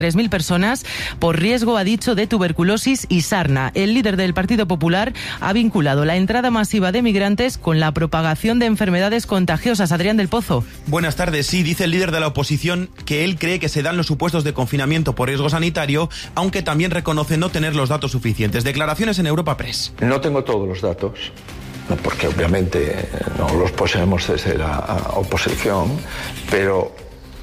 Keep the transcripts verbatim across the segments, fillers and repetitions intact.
tres mil personas por riesgo, ha dicho, de tuberculosis y sarna. El líder del Partido Popular ha vinculado la entrada masiva de migrantes con la propagación de enfermedades contagiosas. Adrián del Pozo. Buenas tardes. Sí, dice el líder de la oposición que él cree que se dan los supuestos de confinamiento por riesgo sanitario, aunque también reconoce no tener los datos suficientes. Declaraciones en Europa Press. No tengo todos los datos, porque obviamente no los poseemos desde la oposición, pero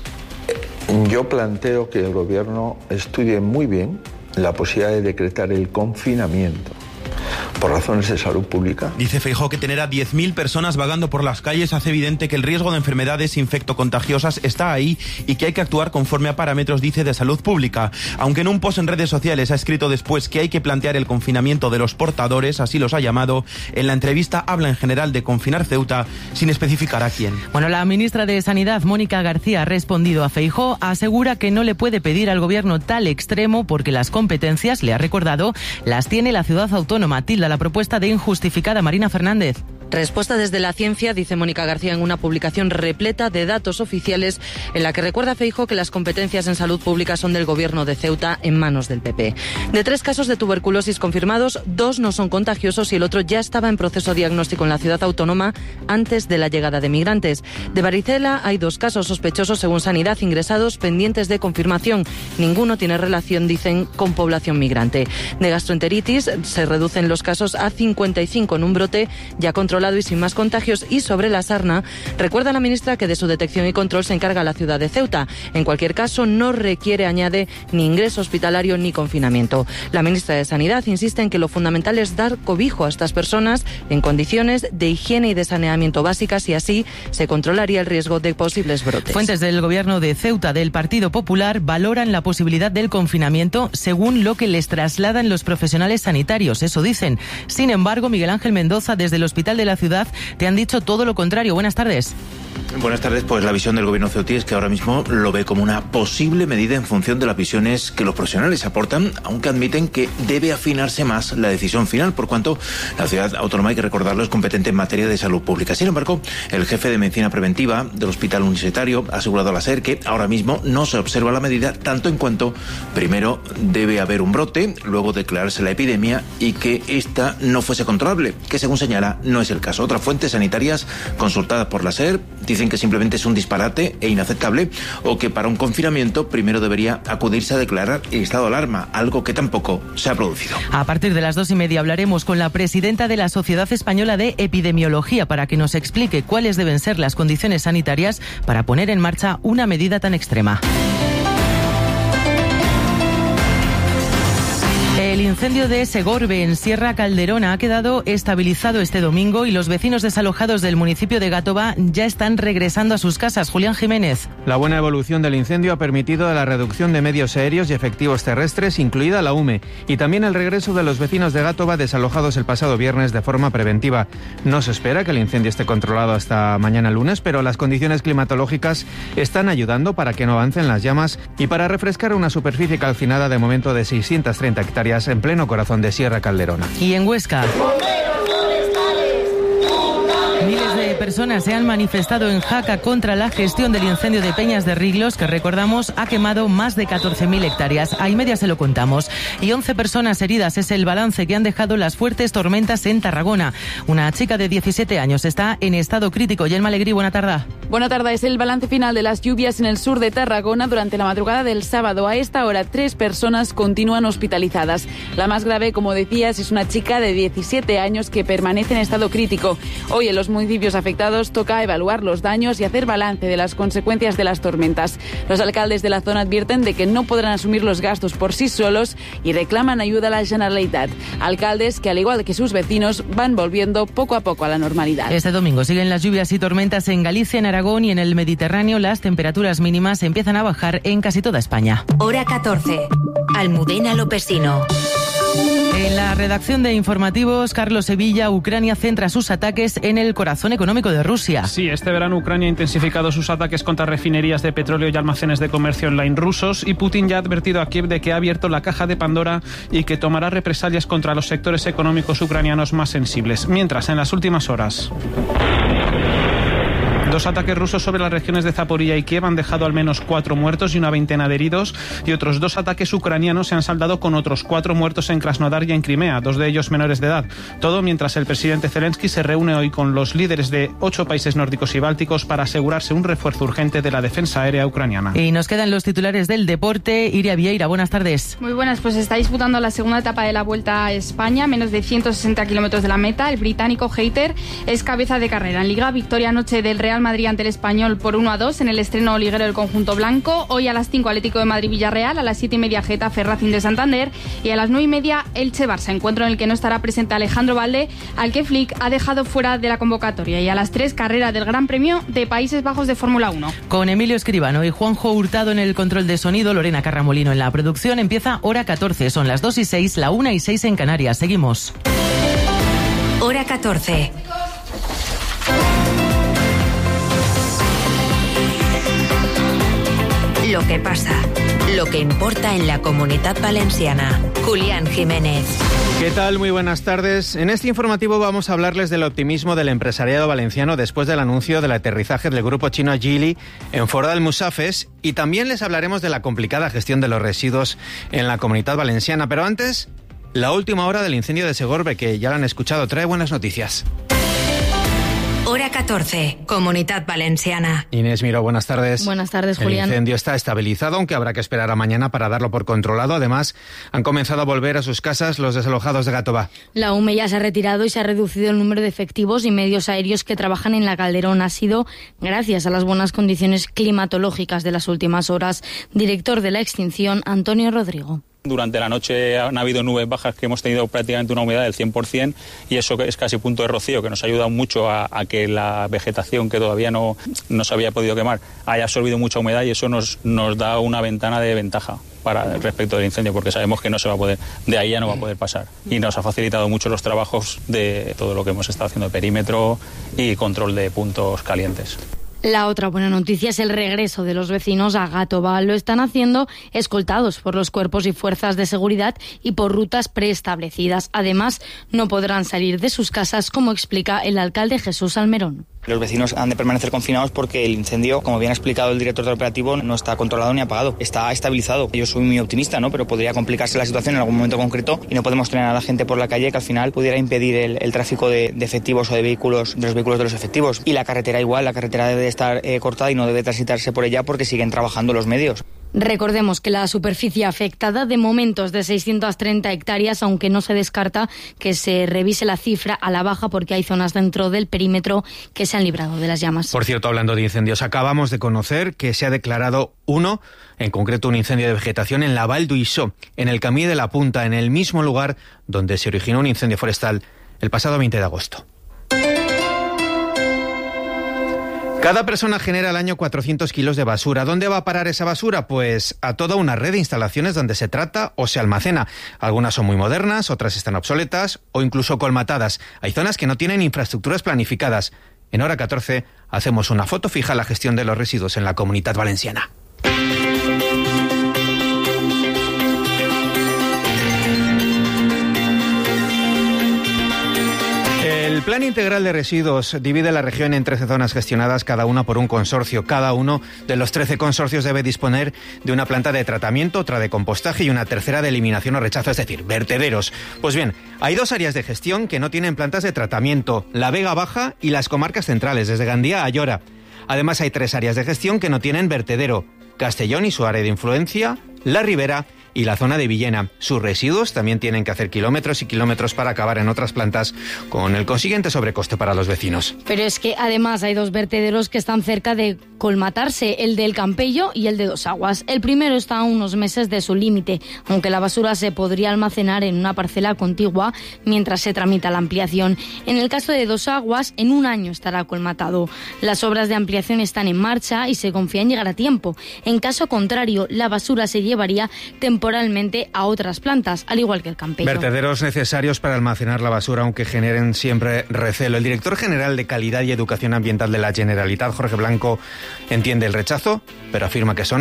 yo planteo que el gobierno estudie muy bien la posibilidad de decretar el confinamiento por razones de salud pública. Dice Feijóo que tener a diez mil personas vagando por las calles hace evidente que el riesgo de enfermedades infectocontagiosas está ahí y que hay que actuar conforme a parámetros, dice, de salud pública. Aunque en un post en redes sociales ha escrito después que hay que plantear el confinamiento de los portadores, así los ha llamado, en la entrevista habla en general de confinar Ceuta sin especificar a quién. Bueno, la ministra de Sanidad, Mónica García, ha respondido a Feijóo, asegura que no le puede pedir al gobierno tal extremo porque las competencias, le ha recordado, las tiene la ciudad autónoma. Tilda la propuesta de injustificada. Marina Fernández. Respuesta desde la ciencia, dice Mónica García en una publicación repleta de datos oficiales en la que recuerda a Feijóo que las competencias en salud pública son del gobierno de Ceuta en manos del P P. De tres casos de tuberculosis confirmados, dos no son contagiosos y el otro ya estaba en proceso diagnóstico en la ciudad autónoma antes de la llegada de migrantes. De varicela hay dos casos sospechosos según Sanidad ingresados pendientes de confirmación. Ninguno tiene relación, dicen, con población migrante. De gastroenteritis se reducen los casos a cincuenta y cinco en un brote ya controlado y sin más contagios. Y sobre la sarna, recuerda la ministra que de su detección y control se encarga la ciudad de Ceuta. En cualquier caso, no requiere, añade, ni ingreso hospitalario ni confinamiento. La ministra de Sanidad insiste en que lo fundamental es dar cobijo a estas personas en condiciones de higiene y de saneamiento básicas y así se controlaría el riesgo de posibles brotes. Fuentes del gobierno de Ceuta del Partido Popular valoran la posibilidad del confinamiento según lo que les trasladan los profesionales sanitarios. Eso dicen. Sin embargo, Miguel Ángel Mendoza, desde el Hospital de la Ciudad, te han dicho todo lo contrario. Buenas tardes. Buenas tardes. Pues la visión del gobierno ceutí es que ahora mismo lo ve como una posible medida en función de las visiones que los profesionales aportan, aunque admiten que debe afinarse más la decisión final, por cuanto la ciudad autónoma, hay que recordarlo, es competente en materia de salud pública. Sin embargo, el jefe de medicina preventiva del Hospital Universitario ha asegurado a la SER que ahora mismo no se observa la medida, tanto en cuanto primero debe haber un brote, luego declararse la epidemia y que esta no fuese controlable, que según señala no es el caso. Otras fuentes sanitarias consultadas por la SER dicen que simplemente es un disparate e inaceptable, o que para un confinamiento primero debería acudirse a declarar el estado de alarma, algo que tampoco se ha producido. A partir de las dos y media hablaremos con la presidenta de la Sociedad Española de Epidemiología para que nos explique cuáles deben ser las condiciones sanitarias para poner en marcha una medida tan extrema. El incendio de Segorbe, en Sierra Calderona, ha quedado estabilizado este domingo y los vecinos desalojados del municipio de Gátova ya están regresando a sus casas. Julián Jiménez. La buena evolución del incendio ha permitido la reducción de medios aéreos y efectivos terrestres, incluida la U M E, y también el regreso de los vecinos de Gátova desalojados el pasado viernes de forma preventiva. No se espera que el incendio esté controlado hasta mañana lunes, pero las condiciones climatológicas están ayudando para que no avancen las llamas y para refrescar una superficie calcinada de momento de seiscientas treinta hectáreas en pleno corazón de Sierra Calderona. Y en Huesca, miles de personas se han manifestado en Jaca contra la gestión del incendio de Peñas de Riglos, que recordamos ha quemado más de catorce mil hectáreas. A y media se lo contamos. Y once personas heridas es el balance que han dejado las fuertes tormentas en Tarragona. Una chica de diecisiete años está en estado crítico. Yelma Alegrí, buena tarde. Buena tarde. Es el balance final de las lluvias en el sur de Tarragona durante la madrugada del sábado. A esta hora, tres personas continúan hospitalizadas. La más grave, como decías, es una chica de diecisiete años que permanece en estado crítico. Hoy en los municipios afectados toca evaluar los daños y hacer balance de las consecuencias de las tormentas. Los alcaldes de la zona advierten de que no podrán asumir los gastos por sí solos y reclaman ayuda a la Generalitat. Alcaldes que, al igual que sus vecinos, van volviendo poco a poco a la normalidad. Este domingo siguen las lluvias y tormentas en Galicia, en Aragón y en el Mediterráneo. Las temperaturas mínimas empiezan a bajar en casi toda España. Hora catorce. Almudena Lopesino. En la redacción de informativos, Carlos Sevilla, Ucrania centra sus ataques en el corazón económico de Rusia. Sí, este verano Ucrania ha intensificado sus ataques contra refinerías de petróleo y almacenes de comercio online rusos, y Putin ya ha advertido a Kiev de que ha abierto la caja de Pandora y que tomará represalias contra los sectores económicos ucranianos más sensibles. Mientras, en las últimas horas... Dos ataques rusos sobre las regiones de Zaporilla y Kiev han dejado al menos cuatro muertos y una veintena de heridos, y otros dos ataques ucranianos se han saldado con otros cuatro muertos en Krasnodar y en Crimea, dos de ellos menores de edad. Todo mientras el presidente Zelensky se reúne hoy con los líderes de ocho países nórdicos y bálticos para asegurarse un refuerzo urgente de la defensa aérea ucraniana. Y nos quedan los titulares del deporte. Iria Vieira, buenas tardes. Muy buenas, pues está disputando la segunda etapa de la Vuelta a España, menos de ciento sesenta kilómetros de la meta. El británico Hayter es cabeza de carrera. En Liga, victoria anoche del Real Madrid ante el Español por uno a dos en el estreno liguero del conjunto blanco. Hoy a las cinco Atlético de Madrid-Villarreal, a las siete y media Getafe Racing de Santander y a las nueve y media Elche-Barça, encuentro en el que no estará presente Alejandro Valde, al que Flick ha dejado fuera de la convocatoria. Y a las tres carrera del Gran Premio de Países Bajos de Fórmula uno. Con Emilio Escribano y Juanjo Hurtado en el control de sonido, Lorena Carramolino en la producción, empieza Hora catorce. Son las dos y seis, la una y seis en Canarias. Seguimos. Hora catorce. Lo que pasa, lo que importa en la Comunitat Valenciana. Julián Jiménez. ¿Qué tal? Muy buenas tardes. En este informativo vamos a hablarles del optimismo del empresariado valenciano después del anuncio del aterrizaje del grupo chino Geely en Ford Almusafes, y también les hablaremos de la complicada gestión de los residuos en la Comunitat Valenciana. Pero antes, la última hora del incendio de Segorbe, que ya la han escuchado, trae buenas noticias. Hora catorce, Comunitat Valenciana. Inés Miró, buenas tardes. Buenas tardes, Julián. El incendio está estabilizado, aunque habrá que esperar a mañana para darlo por controlado. Además, han comenzado a volver a sus casas los desalojados de Gàtova. La U M E ya se ha retirado y se ha reducido el número de efectivos y medios aéreos que trabajan en la Calderón. Ha sido gracias a las buenas condiciones climatológicas de las últimas horas. Director de la extinción, Antonio Rodrigo. Durante la noche han habido nubes bajas que hemos tenido prácticamente una humedad del cien por ciento, y eso es casi punto de rocío, que nos ha ayudado mucho a, a que la vegetación, que todavía no, no se había podido quemar, haya absorbido mucha humedad, y eso nos, nos da una ventana de ventaja para respecto del incendio, porque sabemos que no se va a poder, de ahí ya no va a poder pasar. Y nos ha facilitado mucho los trabajos de todo lo que hemos estado haciendo de perímetro y control de puntos calientes. La otra buena noticia es el regreso de los vecinos a Gàtova. Lo están haciendo escoltados por los cuerpos y fuerzas de seguridad y por rutas preestablecidas. Además, no podrán salir de sus casas, como explica el alcalde Jesús Almerón. Los vecinos han de permanecer confinados porque el incendio, como bien ha explicado el director del operativo, no está controlado ni apagado, está estabilizado. Yo soy muy optimista, ¿no? Pero podría complicarse la situación en algún momento concreto y no podemos tener a la gente por la calle, que al final pudiera impedir el, el tráfico de, de efectivos o de vehículos, de los vehículos de los efectivos. Y la carretera igual, la carretera debe estar eh, cortada y no debe transitarse por ella porque siguen trabajando los medios. Recordemos que la superficie afectada de momento es de seiscientas treinta hectáreas, aunque no se descarta que se revise la cifra a la baja porque hay zonas dentro del perímetro que se han librado de las llamas. Por cierto, hablando de incendios, acabamos de conocer que se ha declarado uno, en concreto un incendio de vegetación en la Val d'Uixó, en el Camí de la Punta, en el mismo lugar donde se originó un incendio forestal el pasado veinte de agosto. Cada persona genera al año cuatrocientos kilos de basura. ¿Dónde va a parar esa basura? Pues a toda una red de instalaciones donde se trata o se almacena. Algunas son muy modernas, otras están obsoletas o incluso colmatadas. Hay zonas que no tienen infraestructuras planificadas. En Hora catorce hacemos una foto fija a la gestión de los residuos en la Comunitat Valenciana. El Plan Integral de Residuos divide la región en trece zonas gestionadas, cada una por un consorcio. Cada uno de los trece consorcios debe disponer de una planta de tratamiento, otra de compostaje y una tercera de eliminación o rechazo, es decir, vertederos. Pues bien, hay dos áreas de gestión que no tienen plantas de tratamiento: la Vega Baja y las comarcas centrales, desde Gandía a Ayora. Además, hay tres áreas de gestión que no tienen vertedero: Castellón y su área de influencia, la Ribera y la zona de Villena. Sus residuos también tienen que hacer kilómetros y kilómetros para acabar en otras plantas, con el consiguiente sobrecoste para los vecinos. Pero es que además hay dos vertederos que están cerca de colmatarse, el del Campello y el de Dos Aguas. El primero está a unos meses de su límite, aunque la basura se podría almacenar en una parcela contigua mientras se tramita la ampliación. En el caso de Dos Aguas, en un año estará colmatado. Las obras de ampliación están en marcha y se confía en llegar a tiempo. En caso contrario, la basura se llevaría temporalmente a otras plantas, al igual que el Campello. Vertederos necesarios para almacenar la basura, aunque generen siempre recelo. El director general de Calidad y Educación Ambiental de la Generalitat, Jorge Blanco, entiende el rechazo, pero afirma que son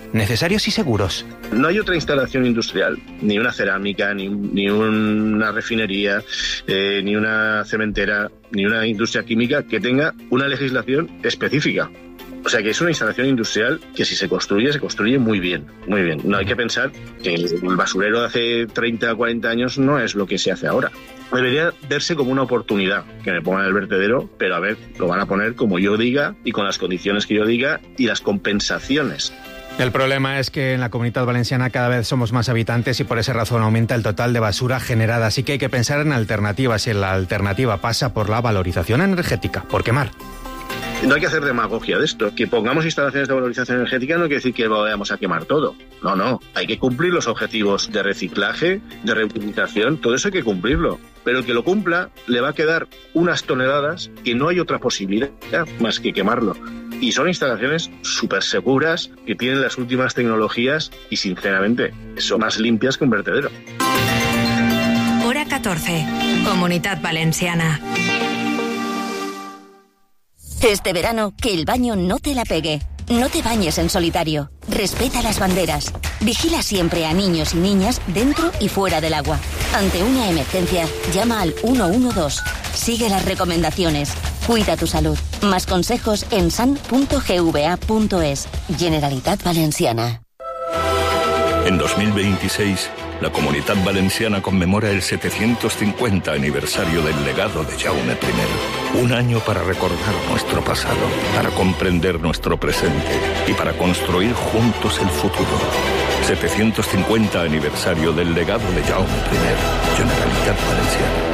necesarios y seguros. No hay otra instalación industrial, ni una cerámica, ni, ni una refinería, eh, ni una cementera, ni una industria química que tenga una legislación específica. O sea que es una instalación industrial que si se construye, se construye muy bien, muy bien. No hay que pensar que el basurero de hace treinta o cuarenta años no es lo que se hace ahora. Debería verse como una oportunidad que me pongan el vertedero, pero a ver, lo van a poner como yo diga y con las condiciones que yo diga y las compensaciones. El problema es que en la Comunidad Valenciana cada vez somos más habitantes y por esa razón aumenta el total de basura generada. Así que hay que pensar en alternativas y la alternativa pasa por la valorización energética, por quemar. No hay que hacer demagogia de esto. Que pongamos instalaciones de valorización energética no quiere decir que vayamos a quemar todo. No, no. Hay que cumplir los objetivos de reciclaje, de reutilización, todo eso hay que cumplirlo. Pero el que lo cumpla le va a quedar unas toneladas que no hay otra posibilidad más que quemarlo. Y son instalaciones súper seguras, que tienen las últimas tecnologías y, sinceramente, son más limpias que un vertedero. Hora catorce. Comunidad Valenciana. Este verano, que el baño no te la pegue. No te bañes en solitario. Respeta las banderas. Vigila siempre a niños y niñas dentro y fuera del agua. Ante una emergencia, llama al uno uno dos. Sigue las recomendaciones. Cuida tu salud. Más consejos en san punto g v a punto es. Generalitat Valenciana. En dos mil veintiséis, la Comunidad Valenciana conmemora el setecientos cincuenta aniversario del legado de Jaume primero. Un año para recordar nuestro pasado, para comprender nuestro presente y para construir juntos el futuro. setecientos cincuenta aniversario del legado de Jaume primero. Generalitat Valenciana.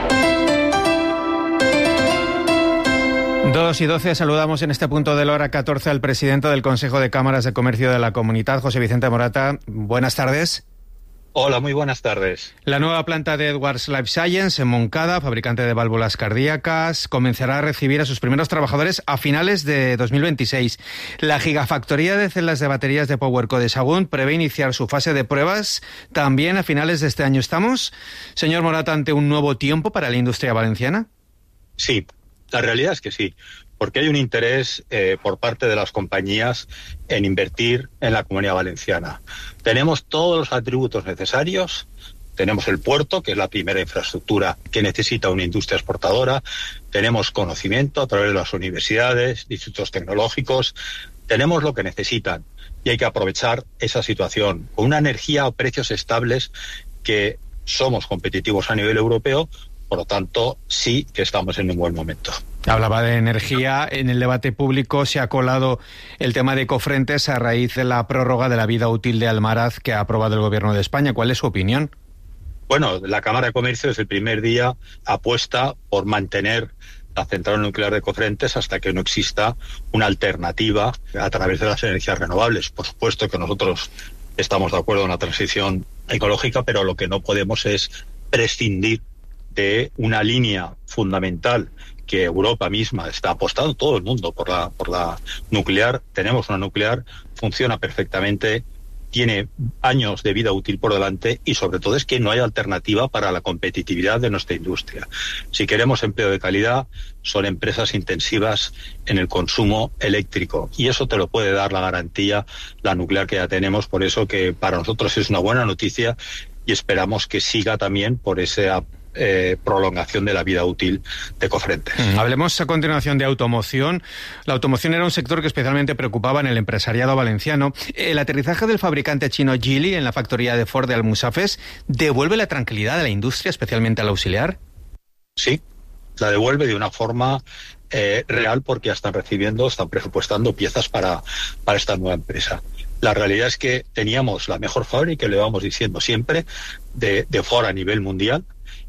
Dos y doce, saludamos en este punto de la hora catorce al presidente del Consejo de Cámaras de Comercio de la Comunidad, José Vicente Morata. Buenas tardes. Hola, muy buenas tardes. La nueva planta de Edwards Life Science en Moncada, fabricante de válvulas cardíacas, comenzará a recibir a sus primeros trabajadores a finales de dos mil veintiséis. La gigafactoría de celdas de baterías de PowerCo de Sahagún prevé iniciar su fase de pruebas también a finales de este año. ¿Estamos, señor Morata, ante un nuevo tiempo para la industria valenciana? Sí. La realidad es que sí, porque hay un interés eh, por parte de las compañías en invertir en la Comunidad Valenciana. Tenemos todos los atributos necesarios, tenemos el puerto, que es la primera infraestructura que necesita una industria exportadora, tenemos conocimiento a través de las universidades, institutos tecnológicos, tenemos lo que necesitan y hay que aprovechar esa situación con una energía a precios estables que somos competitivos a nivel europeo. Por lo tanto, sí que estamos en un buen momento. Hablaba de energía. En el debate público se ha colado el tema de Cofrentes a raíz de la prórroga de la vida útil de Almaraz que ha aprobado el Gobierno de España. ¿Cuál es su opinión? Bueno, la Cámara de Comercio desde el primer día apuesta por mantener la central nuclear de Cofrentes hasta que no exista una alternativa a través de las energías renovables. Por supuesto que nosotros estamos de acuerdo en la transición ecológica, pero lo que no podemos es prescindir de una línea fundamental que Europa misma está apostando, todo el mundo, por la por la nuclear. Tenemos una nuclear, funciona perfectamente, tiene años de vida útil por delante y sobre todo es que no hay alternativa para la competitividad de nuestra industria. Si queremos empleo de calidad, son empresas intensivas en el consumo eléctrico y eso te lo puede dar la garantía la nuclear que ya tenemos. Por eso que para nosotros es una buena noticia y esperamos que siga también por esa Eh, prolongación de la vida útil de Cofrentes. Mm, hablemos a continuación de automoción. La automoción era un sector que especialmente preocupaba en el empresariado valenciano. El aterrizaje del fabricante chino Geely en la factoría de Ford de Almusafes ¿devuelve la tranquilidad de la industria, especialmente al auxiliar? Sí, la devuelve de una forma eh, real porque ya están recibiendo, están presupuestando piezas para, para esta nueva empresa. La realidad es que teníamos la mejor fábrica, le vamos diciendo siempre, de, de Ford a nivel mundial.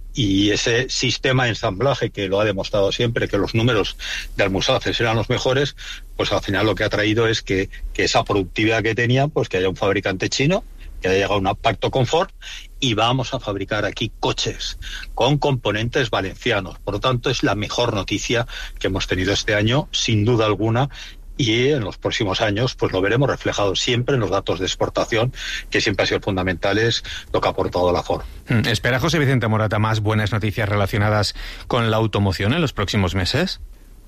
Y ese sistema de ensamblaje que lo ha demostrado siempre, que los números de Almusafes eran los mejores, pues al final lo que ha traído es que, que esa productividad que tenían, pues que haya un fabricante chino, que haya llegado a un pacto con Ford, y vamos a fabricar aquí coches con componentes valencianos. Por lo tanto, es la mejor noticia que hemos tenido este año, sin duda alguna, y en los próximos años pues lo veremos reflejado siempre en los datos de exportación, que siempre ha sido fundamental, es lo que ha aportado la Ford. ¿Espera José Vicente Morata más buenas noticias relacionadas con la automoción en los próximos meses?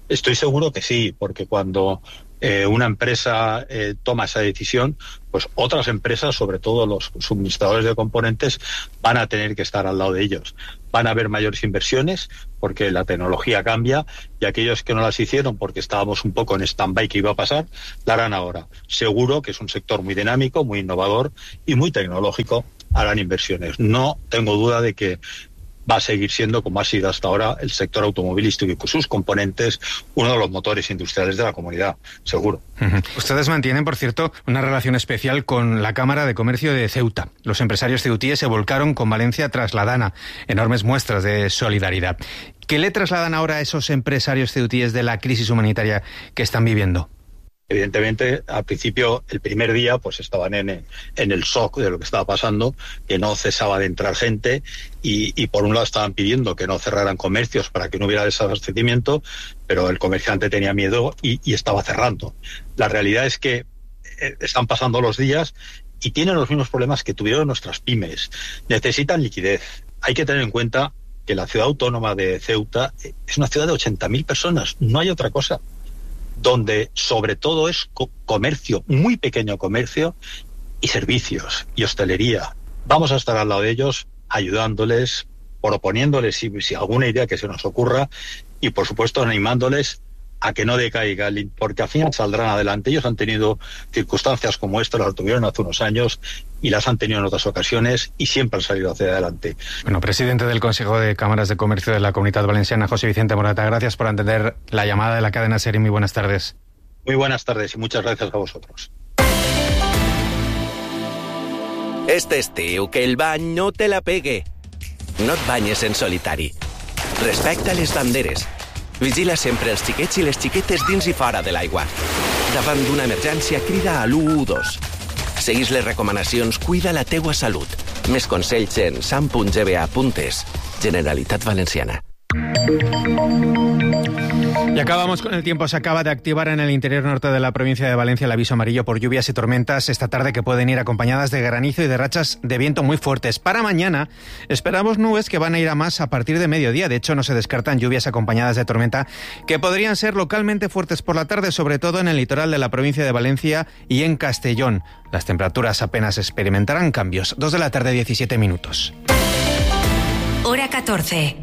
Estoy seguro que sí, porque cuando eh, una empresa eh, toma esa decisión, pues otras empresas, sobre todo los suministradores de componentes, van a tener que estar al lado de ellos. Van a haber mayores inversiones porque la tecnología cambia, y aquellos que no las hicieron porque estábamos un poco en stand-by que iba a pasar, la harán ahora. Seguro que es un sector muy dinámico, muy innovador y muy tecnológico. Harán inversiones. No tengo duda de que va a seguir siendo, como ha sido hasta ahora, el sector automovilístico y sus componentes uno de los motores industriales de la comunidad, seguro. Uh-huh. Ustedes mantienen, por cierto, una relación especial con la Cámara de Comercio de Ceuta. Los empresarios ceutíes se volcaron con Valencia tras la DANA, enormes muestras de solidaridad. ¿Qué le trasladan ahora a esos empresarios ceutíes de la crisis humanitaria que están viviendo? Evidentemente, al principio, el primer día, pues estaban en, en el shock de lo que estaba pasando, que no cesaba de entrar gente y, y por un lado estaban pidiendo que no cerraran comercios para que no hubiera desabastecimiento, pero el comerciante tenía miedo y, y estaba cerrando. La realidad es que eh, están pasando los días y tienen los mismos problemas que tuvieron nuestras pymes. Necesitan liquidez. Hay que tener en cuenta que la ciudad autónoma de Ceuta es una ciudad de ochenta mil personas, no hay otra cosa, donde sobre todo es co- comercio, muy pequeño comercio, y servicios, y hostelería. Vamos a estar al lado de ellos, ayudándoles, proponiéndoles si, si alguna idea que se nos ocurra, y por supuesto animándoles a que no decaiga, porque al final saldrán adelante. Ellos han tenido circunstancias como esta, las tuvieron hace unos años y las han tenido en otras ocasiones y siempre han salido hacia adelante. Bueno, presidente del Consejo de Cámaras de Comercio de la Comunidad Valenciana, José Vicente Morata, gracias por atender la llamada de la cadena SER. Muy buenas tardes. Muy buenas tardes y muchas gracias a vosotros. Este estiu, que el bany no te la pegue. No et banyes en solitari. Respecta les banderes. Vigila sempre els xiquets i les xiquetes dins i fora de l'aigua. Davant d'una emergència, crida a l'u u dos. Seguís les recomanacions, cuida la teua salut. Més consells en sam punt g b a punt es. Generalitat Valenciana. Y acabamos con el tiempo. Se acaba de activar en el interior norte de la provincia de Valencia el aviso amarillo por lluvias y tormentas esta tarde, que pueden ir acompañadas de granizo y de rachas de viento muy fuertes. Para mañana esperamos nubes que van a ir a más a partir de mediodía. De hecho, no se descartan lluvias acompañadas de tormenta que podrían ser localmente fuertes por la tarde, sobre todo en el litoral de la provincia de Valencia y en Castellón. Las temperaturas apenas experimentarán cambios. Dos de la tarde, diecisiete minutos. Hora catorce.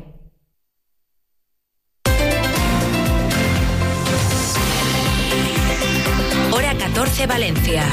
Hora catorce Valencia.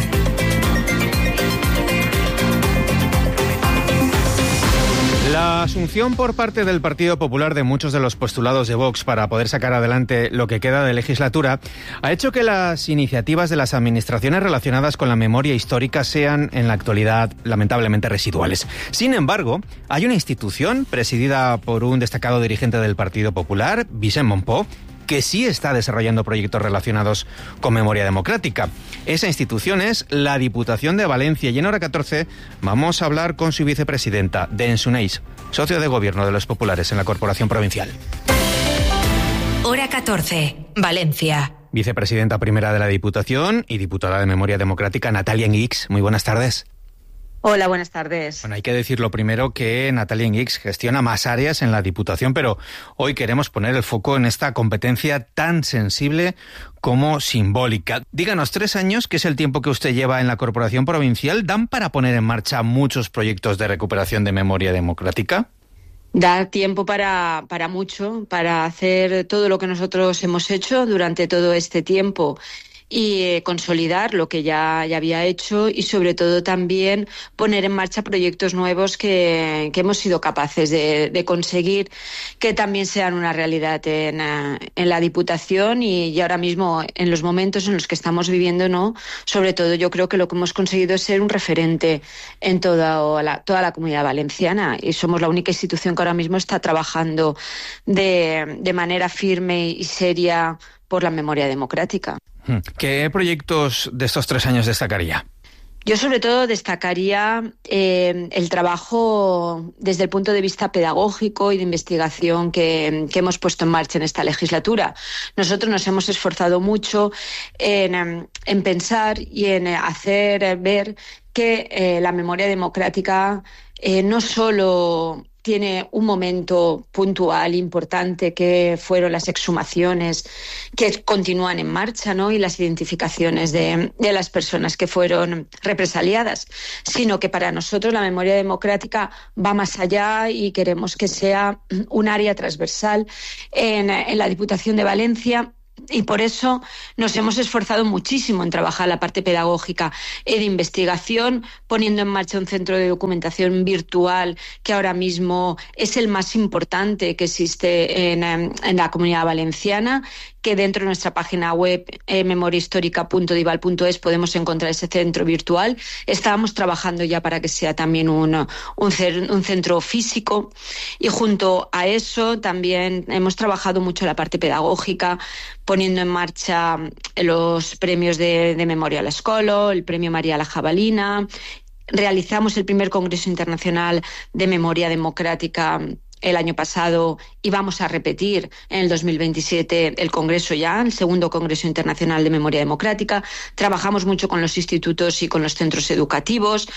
La asunción por parte del Partido Popular de muchos de los postulados de Vox para poder sacar adelante lo que queda de legislatura ha hecho que las iniciativas de las administraciones relacionadas con la memoria histórica sean en la actualidad lamentablemente residuales. Sin embargo, hay una institución presidida por un destacado dirigente del Partido Popular, Vicent Montpó, que sí está desarrollando proyectos relacionados con memoria democrática. Esa institución es la Diputación de Valencia, y en Hora catorce vamos a hablar con su vicepresidenta, Dens Uneix, socio de gobierno de los populares en la Corporación Provincial. Hora catorce, Valencia. Vicepresidenta primera de la Diputación y diputada de Memoria Democrática, Natalia Enguix. Muy buenas tardes. Hola, buenas tardes. Bueno, hay que decir lo primero que Natalia Enguix gestiona más áreas en la Diputación, pero hoy queremos poner el foco en esta competencia tan sensible como simbólica. Díganos, tres años, que es el tiempo que usted lleva en la Corporación Provincial, ¿dan para poner en marcha muchos proyectos de recuperación de memoria democrática? Da tiempo para, para mucho, para hacer todo lo que nosotros hemos hecho durante todo este tiempo y eh, consolidar lo que ya, ya había hecho, y sobre todo también poner en marcha proyectos nuevos que, que hemos sido capaces de, de conseguir que también sean una realidad en, en la Diputación y, y ahora mismo en los momentos en los que estamos viviendo, ¿no? Sobre todo yo creo que lo que hemos conseguido es ser un referente en toda la, toda la Comunidad Valenciana, y somos la única institución que ahora mismo está trabajando de, de manera firme y seria por la memoria democrática. ¿Qué proyectos de estos tres años destacaría? Yo sobre todo destacaría eh, el trabajo desde el punto de vista pedagógico y de investigación que, que hemos puesto en marcha en esta legislatura. Nosotros nos hemos esforzado mucho en, en pensar y en hacer ver que eh, la memoria democrática eh, no solo tiene un momento puntual importante que fueron las exhumaciones que continúan en marcha, ¿no? Y las identificaciones de, de las personas que fueron represaliadas, sino que para nosotros la memoria democrática va más allá y queremos que sea un área transversal en, en la Diputación de Valencia. Y por eso nos hemos esforzado muchísimo en trabajar la parte pedagógica y de investigación, poniendo en marcha un centro de documentación virtual que ahora mismo es el más importante que existe en, en la Comunidad Valenciana, que dentro de nuestra página web eh, memoriahistórica punto dival punto es podemos encontrar ese centro virtual. Estábamos trabajando ya para que sea también un, un, un centro físico, y junto a eso también hemos trabajado mucho la parte pedagógica, poniendo en marcha los premios de, de memoria a la escola, el premio María la Jabalina. Realizamos el primer Congreso Internacional de Memoria Democrática el año pasado y vamos a repetir en el dos mil veintisiete el Congreso ya, el segundo Congreso Internacional de Memoria Democrática. Trabajamos mucho con los institutos y con los centros educativos.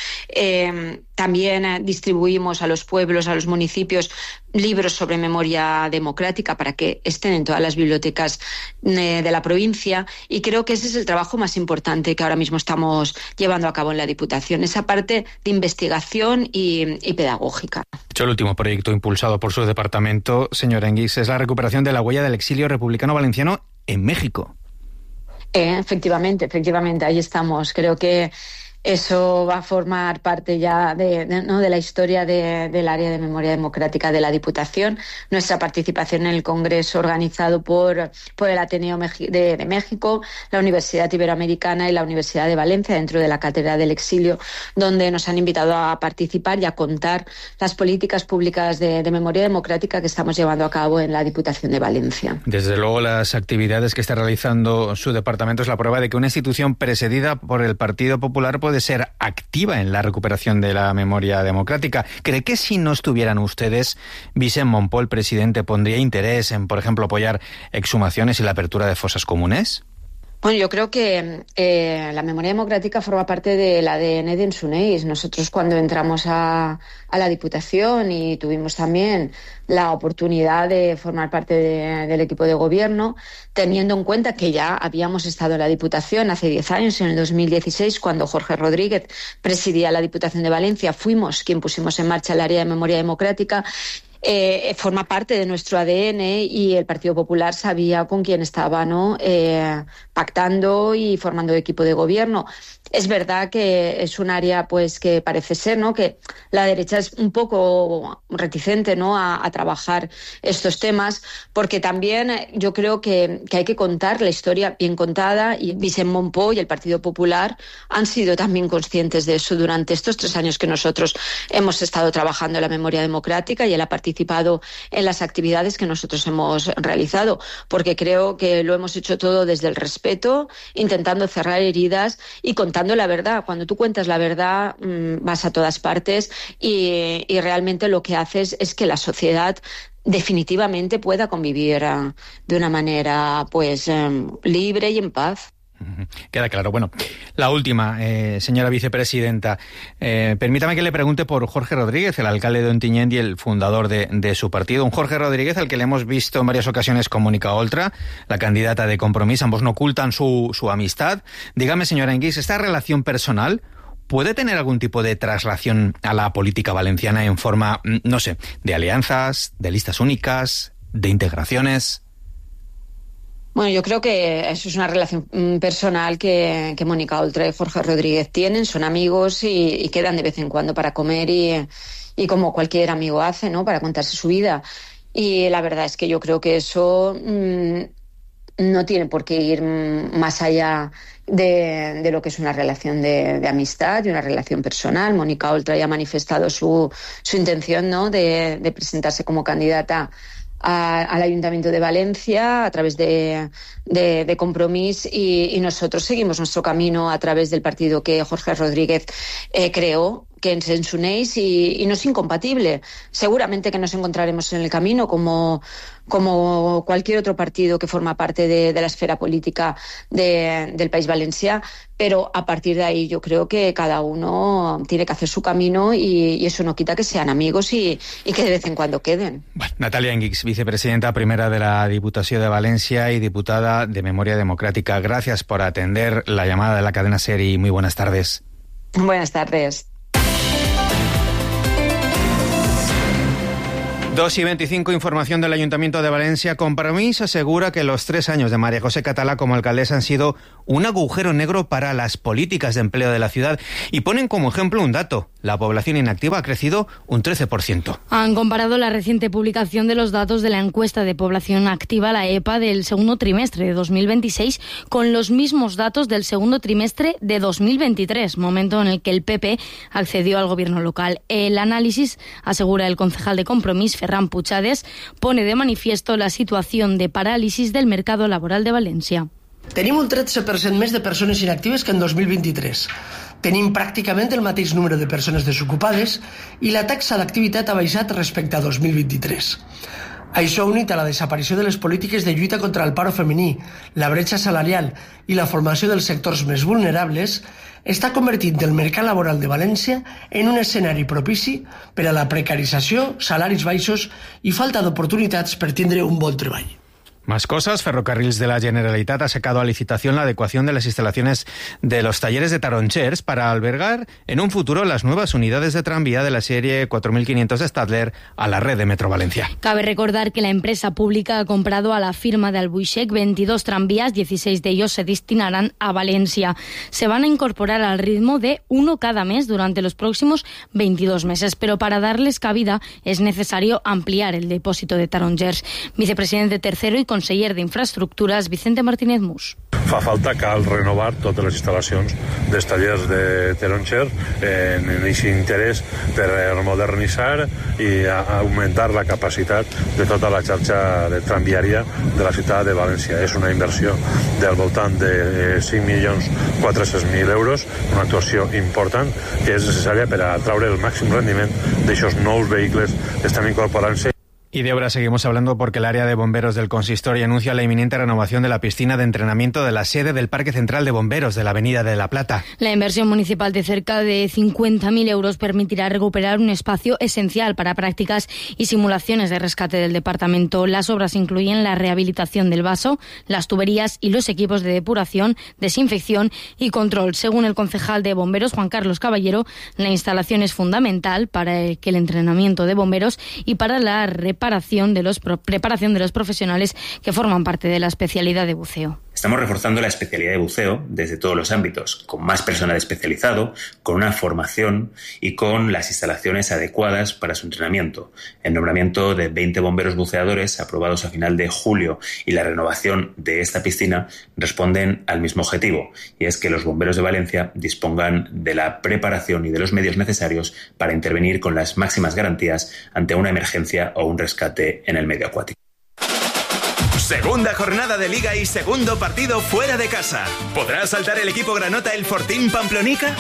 Eh, también eh, distribuimos a los pueblos, a los municipios, libros sobre memoria democrática para que estén en todas las bibliotecas eh, de la provincia, y creo que ese es el trabajo más importante que ahora mismo estamos llevando a cabo en la Diputación, esa parte de investigación y, y pedagógica. De hecho, el último proyecto impulsado por su departamento, señora Enguix, es la recuperación de la huella del exilio republicano valenciano en México. Eh, efectivamente, efectivamente, ahí estamos. Creo que eso va a formar parte ya de, de, ¿no? de la historia de, del área de memoria democrática de la Diputación. Nuestra participación en el Congreso organizado por, por el Ateneo de, de México, la Universidad Iberoamericana y la Universidad de Valencia, dentro de la Cátedra del Exilio, donde nos han invitado a participar y a contar las políticas públicas de, de memoria democrática que estamos llevando a cabo en la Diputación de Valencia. Desde luego, las actividades que está realizando su departamento es la prueba de que una institución presidida por el Partido Popular puede de ser activa en la recuperación de la memoria democrática. ¿Cree que si no estuvieran ustedes, Vicent Monpó, el presidente, pondría interés en, por ejemplo, apoyar exhumaciones y la apertura de fosas comunes? Bueno, yo creo que eh, la memoria democrática forma parte del A D N de Ensuneis. Nosotros, cuando entramos a, a la Diputación y tuvimos también la oportunidad de formar parte de, del equipo de gobierno, teniendo en cuenta que ya habíamos estado en la Diputación hace diez años, en el dos mil dieciséis, cuando Jorge Rodríguez presidía la Diputación de Valencia, fuimos quien pusimos en marcha el área de memoria democrática. Eh, forma parte de nuestro A D N y el Partido Popular sabía con quién estaba, ¿no? eh, pactando y formando equipo de gobierno. Es verdad que es un área, pues, que parece ser, ¿no?, que la derecha es un poco reticente, ¿no?, a, a trabajar estos temas, porque también yo creo que, que hay que contar la historia bien contada, y Vicent Monpó y el Partido Popular han sido también conscientes de eso durante estos tres años que nosotros hemos estado trabajando en la memoria democrática, y él ha participado en las actividades que nosotros hemos realizado, porque creo que lo hemos hecho todo desde el respeto, intentando cerrar heridas y contando la verdad. Cuando tú cuentas la verdad, mmm, vas a todas partes y, y realmente lo que haces es que la sociedad definitivamente pueda convivir uh, de una manera, pues, um, libre y en paz. Queda claro. Bueno, la última, eh, señora vicepresidenta. Eh, permítame que le pregunte por Jorge Rodríguez, el alcalde de Ontinyent y el fundador de, de su partido. Un Jorge Rodríguez al que le hemos visto en varias ocasiones con Mónica Oltra, la candidata de Compromís. Ambos no ocultan su, su amistad. Dígame, señora Enguix, ¿esta relación personal puede tener algún tipo de traslación a la política valenciana en forma, no sé, de alianzas, de listas únicas, de integraciones? Bueno, yo creo que eso es una relación personal que, que Mónica Oltra y Jorge Rodríguez tienen, son amigos y, y quedan de vez en cuando para comer y, y como cualquier amigo hace, ¿no?, para contarse su vida. Y la verdad es que yo creo que eso mmm, no tiene por qué ir más allá de, de lo que es una relación de, de amistad y una relación personal. Mónica Oltra ya ha manifestado su, su intención, ¿no?, de, de presentarse como candidata A, al Ayuntamiento de Valencia a través de, de, de Compromís, y, y nosotros seguimos nuestro camino a través del partido que Jorge Rodríguez eh, creó, que ens uneix i, i no és incompatible. Seguramente que nos encontraremos en el camino como, como cualquier otro partido que forma parte de, de la esfera política de, del País Valencià, pero a partir de ahí yo creo que cada uno tiene que hacer su camino y, y eso no quita que sean amigos y, y que de vez en cuando queden. Bueno, Natalia Enguix, vicepresidenta primera de la Diputació de Valencia y diputada de Memoria Democrática. Gracias por atender la llamada de la cadena SER y muy buenas tardes. Buenas tardes. dos y veinticinco, información del Ayuntamiento de Valencia. Compromís asegura que los tres años de María José Catalá como alcaldesa han sido un agujero negro para las políticas de empleo de la ciudad y ponen como ejemplo un dato. La población inactiva ha crecido un trece por ciento. Han comparado la reciente publicación de los datos de la encuesta de población activa, la E P A, del segundo trimestre de dos mil veintiséis con los mismos datos del segundo trimestre de dos mil veintitrés, momento en el que el P P accedió al gobierno local. El análisis, asegura el concejal de Compromís, Ferran Puchades, pone de manifiesto la situación de parálisis del mercado laboral de València. Tenim un tretze per cent més de persones inactives que en dos mil vint-i-tres. Tenim pràcticament el mateix número de persones desocupades i la taxa d'activitat ha baixat respecte a dos mil vint-i-tres. Això, unit a la desaparició de les polítiques de lluita contra el paro femení, la bretxa salarial i la formació dels sectors més vulnerables, està convertint el mercat laboral de València en un escenari propici per a la precarització, salaris baixos i falta d'oportunitats per tindre un bon treball. Más cosas. Ferrocarrils de la Generalitat ha sacado a licitación la adecuación de las instalaciones de los talleres de Taronchers para albergar en un futuro las nuevas unidades de tranvía de la serie cuatro mil quinientos de Stadler a la red de Metro Valencia. Cabe recordar que la empresa pública ha comprado a la firma de Albuixec veintidós tranvías, dieciséis de ellos se destinarán a Valencia. Se van a incorporar al ritmo de uno cada mes durante los próximos veintidós meses, pero para darles cabida es necesario ampliar el depósito de Taronchers. Vicepresidente tercero i conseller d'Infraestructures, Vicente Martínez Mus. Fa falta, cal renovar totes les instal·lacions dels tallers de Taroncher en aquest interès per modernitzar i augmentar la capacitat de tota la xarxa de tramviària de la ciutat de València. És una inversió del voltant de cinc milions quatre-cents mil euros, una actuació important que és necessària per a traure el màxim rendiment d'aixòs nous vehicles que estan incorporant-se. Y de obras seguimos hablando porque el área de bomberos del consistorio anuncia la inminente renovación de la piscina de entrenamiento de la sede del Parque Central de Bomberos de la Avenida de la Plata. La inversión municipal de cerca de cincuenta mil euros permitirá recuperar un espacio esencial para prácticas y simulaciones de rescate del departamento. Las obras incluyen la rehabilitación del vaso, las tuberías y los equipos de depuración, desinfección y control. Según el concejal de bomberos, Juan Carlos Caballero, la instalación es fundamental para que el entrenamiento de bomberos y para la reparación Preparación de, los, preparación de los profesionales que forman parte de la especialidad de buceo. Estamos reforzando la especialidad de buceo desde todos los ámbitos, con más personal especializado, con una formación y con las instalaciones adecuadas para su entrenamiento. El nombramiento de veinte bomberos buceadores aprobados a final de julio y la renovación de esta piscina responden al mismo objetivo, y es que los bomberos de Valencia dispongan de la preparación y de los medios necesarios para intervenir con las máximas garantías ante una emergencia o un rescate en el medio acuático. Segunda jornada de Liga y segundo partido fuera de casa. ¿Podrá saltar el equipo granota el Fortín Pamplonica?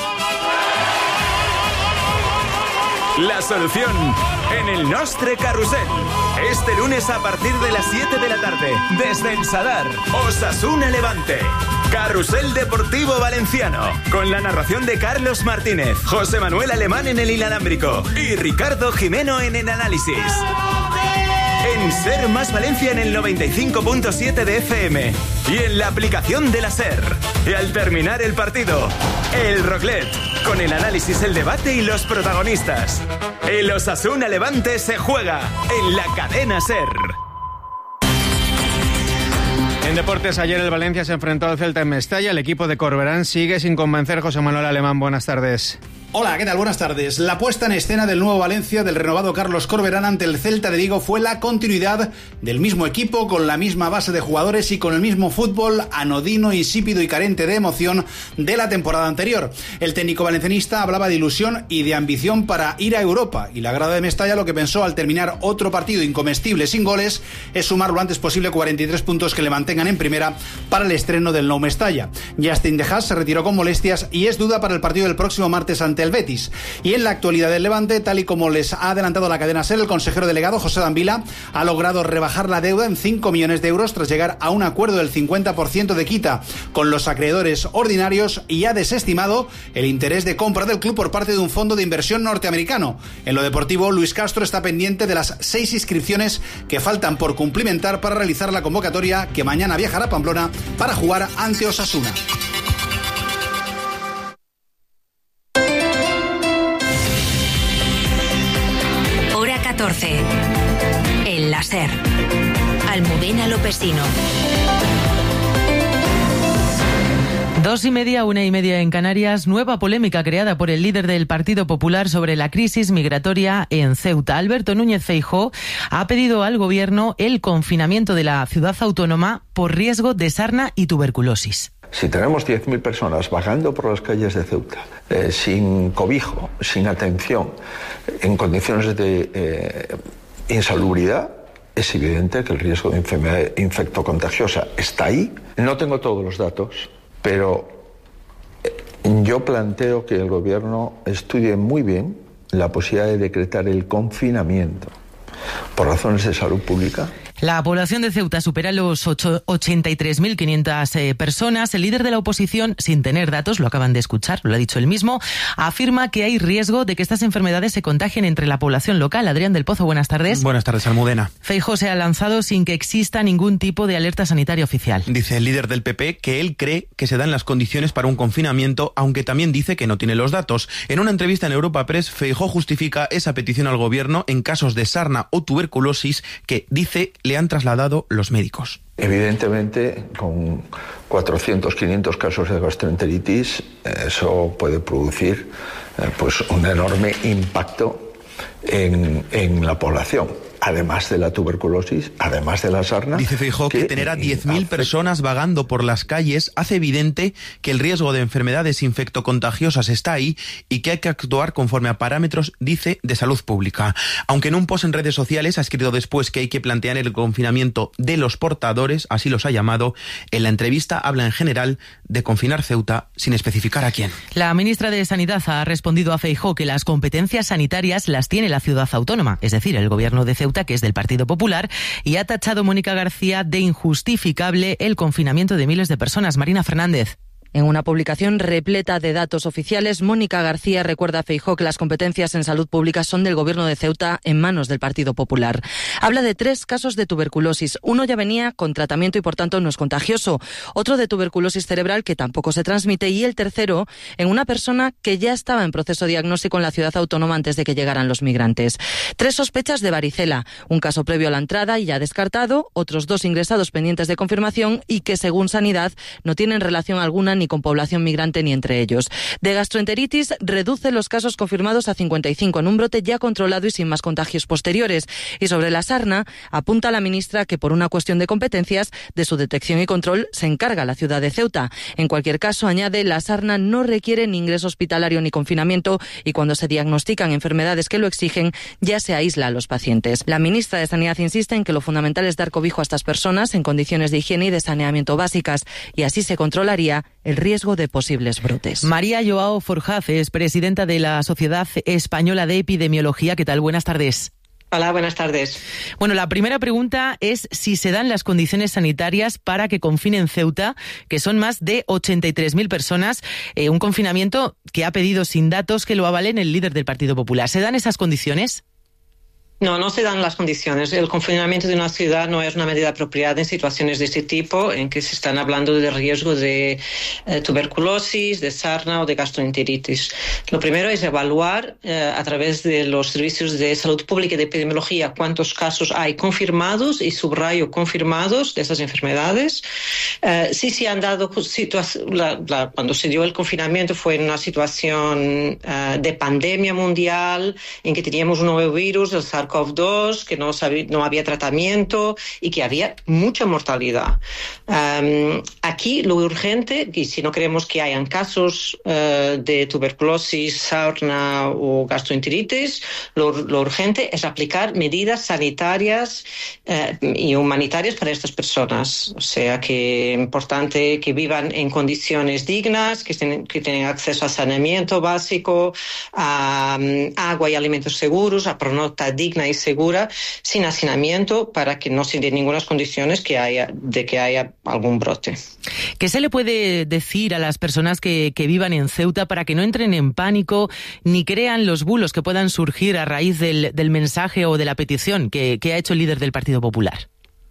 La solución en el Nostre Carrusel. Este lunes a partir de las siete de la tarde, desde el Sadar, Osasuna Levante. Carrusel Deportivo Valenciano, con la narración de Carlos Martínez, José Manuel Alemán en el inalámbrico y Ricardo Jimeno en el análisis. En Ser Más Valencia en el noventa y cinco punto siete de F M y en la aplicación de la Ser. Y al terminar el partido, el Roclet, con el análisis, el debate y los protagonistas. El Osasuna Levante se juega en la cadena Ser. En deportes, ayer el Valencia se enfrentó al Celta en Mestalla. El equipo de Corberán sigue sin convencer. José Manuel Alemán, buenas tardes. Hola, ¿qué tal? Buenas tardes. La puesta en escena del nuevo Valencia del renovado Carlos Corberán ante el Celta de Vigo fue la continuidad del mismo equipo, con la misma base de jugadores y con el mismo fútbol anodino, insípido y carente de emoción de la temporada anterior. El técnico valencianista hablaba de ilusión y de ambición para ir a Europa, y la grada de Mestalla lo que pensó al terminar otro partido incomestible sin goles es sumar lo antes posible cuarenta y tres puntos que le mantengan en primera para el estreno del Nou Mestalla. Justin De Haas se retiró con molestias y es duda para el partido del próximo martes ante ante el Betis. Y en la actualidad del Levante, tal y como les ha adelantado la cadena SER, el consejero delegado José Dambila ha logrado rebajar la deuda en cinco millones de euros tras llegar a un acuerdo del cincuenta por ciento de quita con los acreedores ordinarios y ha desestimado el interés de compra del club por parte de un fondo de inversión norteamericano. En lo deportivo, Luis Castro está pendiente de las seis inscripciones que faltan por cumplimentar para realizar la convocatoria que mañana viajará a Pamplona para jugar ante Osasuna. Hora catorce. El láser. Almudena Lopesino. Dos y media, una y media en Canarias. Nueva polémica creada por el líder del Partido Popular sobre la crisis migratoria en Ceuta. Alberto Núñez Feijóo ha pedido al Gobierno el confinamiento de la ciudad autónoma por riesgo de sarna y tuberculosis. Si tenemos diez mil personas vagando por las calles de Ceuta, eh, sin cobijo, sin atención, en condiciones de eh, insalubridad, es evidente que el riesgo de enfermedad infectocontagiosa está ahí. No tengo todos los datos, pero yo planteo que el Gobierno estudie muy bien la posibilidad de decretar el confinamiento por razones de salud pública. La población de Ceuta supera los ochenta y tres mil quinientas eh, personas. El líder de la oposición, sin tener datos, lo acaban de escuchar, lo ha dicho él mismo, afirma que hay riesgo de que estas enfermedades se contagien entre la población local. Adrián del Pozo, buenas tardes. Buenas tardes, Almudena. Feijóo se ha lanzado sin que exista ningún tipo de alerta sanitaria oficial. Dice el líder del P P que él cree que se dan las condiciones para un confinamiento, aunque también dice que no tiene los datos. En una entrevista en Europa Press, Feijóo justifica esa petición al Gobierno en casos de sarna o tuberculosis que, dice, le han trasladado los médicos. Evidentemente, con cuatrocientos, quinientos casos de gastroenteritis, eso puede producir eh, pues un enorme impacto en, en la población. Además de la tuberculosis, además de la sarna. Dice Feijóo que, que tener a diez mil personas vagando por las calles hace evidente que el riesgo de enfermedades infectocontagiosas está ahí y que hay que actuar conforme a parámetros, dice, de salud pública. Aunque en un post en redes sociales ha escrito después que hay que plantear el confinamiento de los portadores, así los ha llamado, en la entrevista habla en general de confinar Ceuta sin especificar a quién. La ministra de Sanidad ha respondido a Feijóo que las competencias sanitarias las tiene la ciudad autónoma, es decir, el Gobierno de Ceuta, que es del Partido Popular, y ha tachado Mónica García de injustificable el confinamiento de miles de personas. Marina Fernández. En una publicación repleta de datos oficiales, Mónica García recuerda a Feijóo que las competencias en salud pública son del Gobierno de Ceuta en manos del Partido Popular. Habla de tres casos de tuberculosis. Uno ya venía con tratamiento y por tanto no es contagioso. Otro de tuberculosis cerebral que tampoco se transmite y el tercero en una persona que ya estaba en proceso diagnóstico en la ciudad autónoma antes de que llegaran los migrantes. Tres sospechas de varicela, un caso previo a la entrada y ya descartado, otros dos ingresados pendientes de confirmación y que según Sanidad no tienen relación alguna ni con población migrante ni entre ellos. De gastroenteritis reduce los casos confirmados a cincuenta y cinco en un brote ya controlado y sin más contagios posteriores. Y sobre la sarna, apunta la ministra que por una cuestión de competencias, de su detección y control, se encarga la ciudad de Ceuta. En cualquier caso, añade, la sarna no requiere ni ingreso hospitalario ni confinamiento y cuando se diagnostican enfermedades que lo exigen, ya se aísla a los pacientes. La ministra de Sanidad insiste en que lo fundamental es dar cobijo a estas personas en condiciones de higiene y de saneamiento básicas y así se controlaría el riesgo de posibles brotes. María Joao Forjaz es presidenta de la Sociedad Española de Epidemiología. ¿Qué tal? Buenas tardes. Hola, buenas tardes. Bueno, la primera pregunta es si se dan las condiciones sanitarias para que confinen Ceuta, que son más de ochenta y tres mil personas, eh, un confinamiento que ha pedido sin datos que lo avalen el líder del Partido Popular. ¿Se dan esas condiciones? No, no se dan las condiciones. El confinamiento de una ciudad no es una medida apropiada en situaciones de este tipo, en que se están hablando de riesgo de eh, tuberculosis, de sarna o de gastroenteritis. Lo primero es evaluar eh, a través de los servicios de salud pública y de epidemiología cuántos casos hay confirmados, y subrayo confirmados, de esas enfermedades. Eh, sí se han dado situaciones, cuando se dio el confinamiento fue en una situación eh, de pandemia mundial, en que teníamos un nuevo virus, el SARS SARS-CoV dos, que no, sabía, no había tratamiento y que había mucha mortalidad. Um, aquí lo urgente, y si no queremos que hayan casos uh, de tuberculosis, sarna o gastroenteritis, lo, lo urgente es aplicar medidas sanitarias uh, y humanitarias para estas personas. O sea, que es importante que vivan en condiciones dignas, que, ten, que tengan acceso a saneamiento básico, a um, agua y alimentos seguros, a pronota digna y segura, sin hacinamiento, para que no se den ninguna condiciones que haya, de que haya algún brote. ¿Qué se le puede decir a las personas que, que vivan en Ceuta para que no entren en pánico ni crean los bulos que puedan surgir a raíz del, del mensaje o de la petición que, que ha hecho el líder del Partido Popular?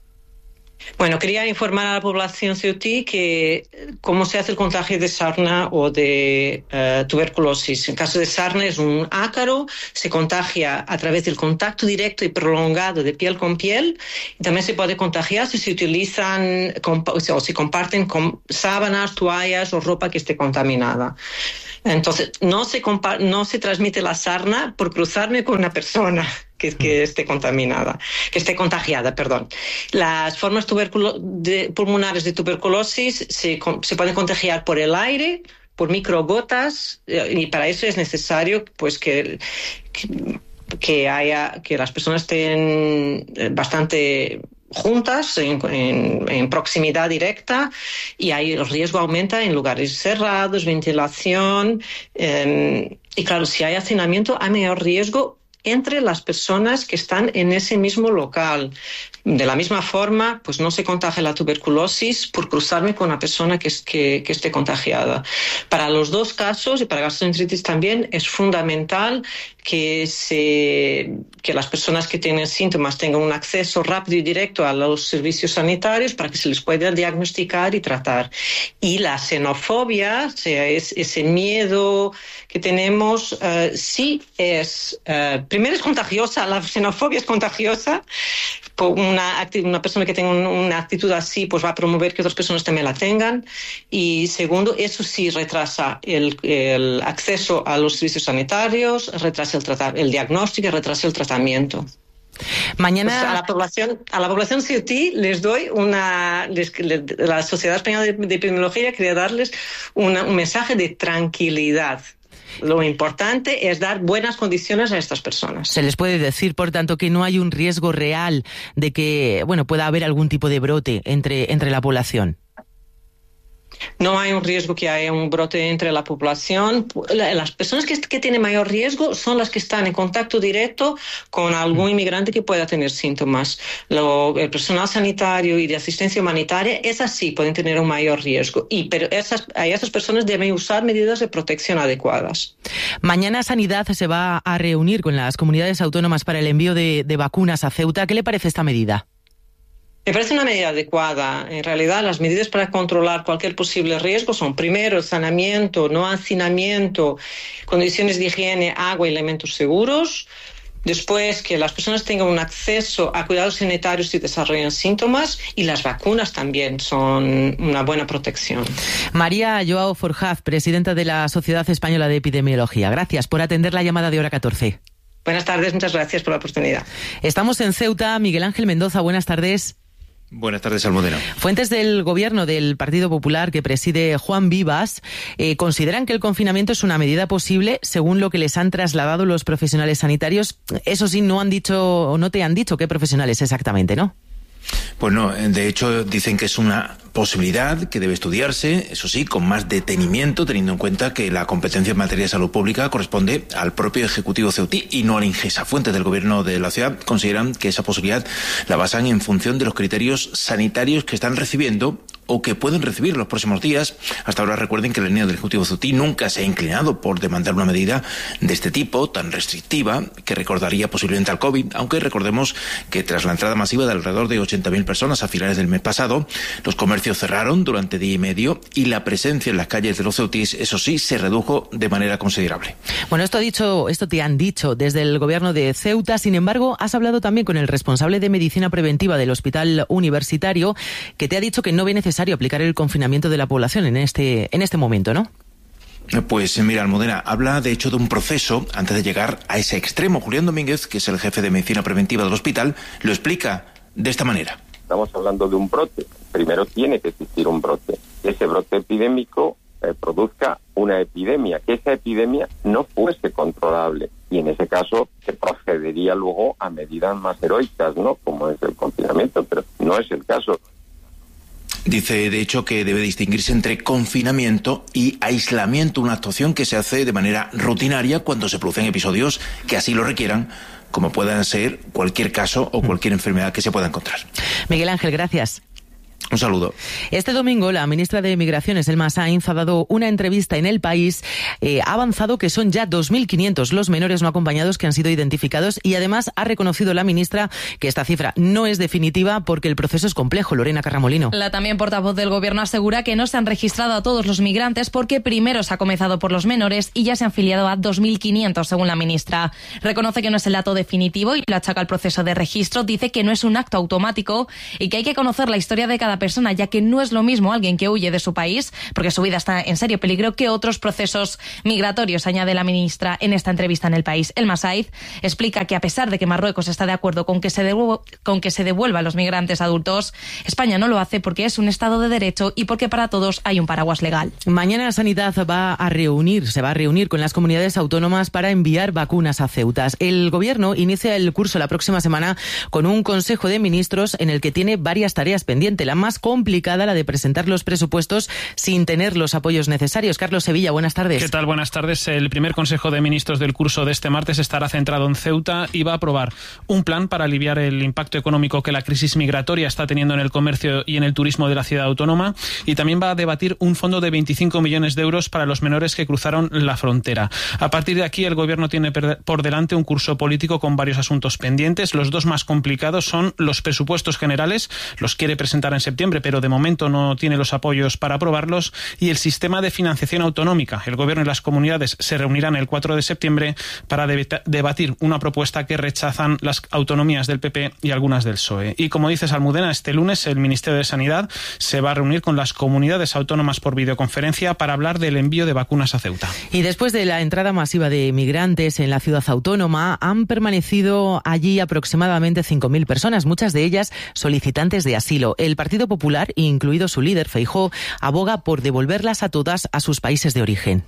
Bueno, quería informar a la población ceutí que cómo se hace el contagio de sarna o de uh, tuberculosis. En caso de sarna es un ácaro, se contagia a través del contacto directo y prolongado de piel con piel, y también se puede contagiar si se utilizan o se comparten con sábanas, toallas o ropa que esté contaminada. Entonces, no se, compa- no se transmite la sarna por cruzarme con una persona que, que esté contaminada, que esté contagiada, perdón. Las formas tuberculo- de, pulmonares de tuberculosis se, se pueden contagiar por el aire, por microgotas, y para eso es necesario pues que, que, que haya, que las personas estén bastante juntas, en, en, en proximidad directa, y ahí el riesgo aumenta en lugares cerrados, ventilación, eh, y claro, si hay hacinamiento hay mayor riesgo entre las personas que están en ese mismo local. De la misma forma, pues no se contagia la tuberculosis por cruzarme con una persona que, que, que esté contagiada. Para los dos casos, y para gastroenteritis también, es fundamental que, se, que las personas que tienen síntomas tengan un acceso rápido y directo a los servicios sanitarios para que se les pueda diagnosticar y tratar. Y la xenofobia, o sea, es, ese miedo que tenemos, uh, sí es, uh, primero es contagiosa, la xenofobia es contagiosa. Una, una persona que tenga una actitud así pues va a promover que otras personas también la tengan, y segundo, eso sí retrasa el, el acceso a los servicios sanitarios, retrasa el, trata, el diagnóstico y retrasa el tratamiento. Mañana pues a la población a la población ceutí les doy una les, le, la Sociedad Española de, de Epidemiología quería darles una, un mensaje de tranquilidad. Lo importante es dar buenas condiciones a estas personas. Se les puede decir, por tanto, que no hay un riesgo real de que, bueno, pueda haber algún tipo de brote entre, entre la población. No hay un riesgo que haya un brote entre la población. Las personas que, que tienen mayor riesgo son las que están en contacto directo con algún inmigrante que pueda tener síntomas. Lo, el personal sanitario y de asistencia humanitaria, esas sí pueden tener un mayor riesgo. Y, pero esas, esas personas deben usar medidas de protección adecuadas. Mañana Sanidad se va a reunir con las comunidades autónomas para el envío de, de vacunas a Ceuta. ¿Qué le parece esta medida? Me parece una medida adecuada. En realidad, las medidas para controlar cualquier posible riesgo son, primero, el saneamiento, no hacinamiento, condiciones de higiene, agua y alimentos seguros. Después, que las personas tengan un acceso a cuidados sanitarios si desarrollan síntomas, y las vacunas también son una buena protección. María Joao Forjaz, presidenta de la Sociedad Española de Epidemiología. Gracias por atender la llamada de Hora catorce. Buenas tardes, muchas gracias por la oportunidad. Estamos en Ceuta. Miguel Ángel Mendoza, buenas tardes. Buenas tardes, Almudena. Fuentes del gobierno del Partido Popular que preside Juan Vivas eh, consideran que el confinamiento es una medida posible según lo que les han trasladado los profesionales sanitarios. Eso sí, no han dicho o no te han dicho qué profesionales exactamente, ¿no? Pues no, de hecho dicen que es una posibilidad que debe estudiarse, eso sí, con más detenimiento, teniendo en cuenta que la competencia en materia de salud pública corresponde al propio Ejecutivo ceutí y no a la Ingesa. Fuentes del gobierno de la ciudad consideran que esa posibilidad la basan en función de los criterios sanitarios que están recibiendo o que pueden recibir los próximos días. Hasta ahora recuerden que la línea del Ejecutivo ceutí nunca se ha inclinado por demandar una medida de este tipo, tan restrictiva, que recordaría posiblemente al COVID, aunque recordemos que tras la entrada masiva de alrededor de ochenta mil personas a finales del mes pasado, los comercios cerraron durante día y medio y la presencia en las calles de los ceutís, eso sí, se redujo de manera considerable. Bueno, esto ha dicho, esto te han dicho desde el gobierno de Ceuta. Sin embargo, has hablado también con el responsable de medicina preventiva del Hospital Universitario, que te ha dicho que no ve necesario aplicar el confinamiento de la población en este, en este momento, ¿no? Pues mira, Almudena, habla de hecho de un proceso antes de llegar a ese extremo. Julián Domínguez, que es el jefe de medicina preventiva del hospital, lo explica de esta manera. Estamos hablando de un brote. Primero tiene que existir un brote. Que ese brote epidémico eh, produzca una epidemia, que esa epidemia no fuese controlable. Y en ese caso se procedería luego a medidas más heroicas, ¿no? Como es el confinamiento, pero no es el caso. Dice, de hecho, que debe distinguirse entre confinamiento y aislamiento, una actuación que se hace de manera rutinaria cuando se producen episodios que así lo requieran, como puedan ser cualquier caso o cualquier enfermedad que se pueda encontrar. Miguel Ángel, gracias. Un saludo. Este domingo, la ministra de Migraciones, Elma Sainz, ha dado una entrevista en El País. Eh, ha avanzado que son ya dos mil quinientos los menores no acompañados que han sido identificados y además ha reconocido la ministra que esta cifra no es definitiva porque el proceso es complejo. Lorena Carramolino. La también portavoz del Gobierno asegura que no se han registrado a todos los migrantes porque primero se ha comenzado por los menores y ya se han filiado a dos mil quinientos, según la ministra. Reconoce que no es el dato definitivo y lo achaca al proceso de registro. Dice que no es un acto automático y que hay que conocer la historia de cada persona, ya que no es lo mismo alguien que huye de su país, porque su vida está en serio peligro, que otros procesos migratorios, añade la ministra en esta entrevista en El País. Elma Sainz explica que a pesar de que Marruecos está de acuerdo con que se devuelva, con que se devuelva a los migrantes adultos, España no lo hace porque es un Estado de Derecho y porque para todos hay un paraguas legal. Mañana Sanidad va a reunir, se va a reunir con las comunidades autónomas para enviar vacunas a Ceuta. El Gobierno inicia el curso la próxima semana con un Consejo de Ministros en el que tiene varias tareas pendientes. La más complicada, la de presentar los presupuestos sin tener los apoyos necesarios. Carlos Sevilla, buenas tardes. ¿Qué tal? Buenas tardes. El primer Consejo de Ministros del curso de este martes estará centrado en Ceuta y va a aprobar un plan para aliviar el impacto económico que la crisis migratoria está teniendo en el comercio y en el turismo de la ciudad autónoma, y también va a debatir un fondo de veinticinco millones de euros para los menores que cruzaron la frontera. A partir de aquí, el Gobierno tiene por delante un curso político con varios asuntos pendientes. Los dos más complicados son los presupuestos generales, los quiere presentar en septiembre, pero de momento no tiene los apoyos para aprobarlos, y el sistema de financiación autonómica. El Gobierno y las comunidades se reunirán el cuatro de septiembre para debatir una propuesta que rechazan las autonomías del P P y algunas del P S O E. Y como dices, Almudena, este lunes el Ministerio de Sanidad se va a reunir con las comunidades autónomas por videoconferencia para hablar del envío de vacunas a Ceuta. Y después de la entrada masiva de migrantes en la ciudad autónoma, han permanecido allí aproximadamente cinco mil personas, muchas de ellas solicitantes de asilo. El Partido Popular, incluido su líder, Feijóo, aboga por devolverlas a todas a sus países de origen.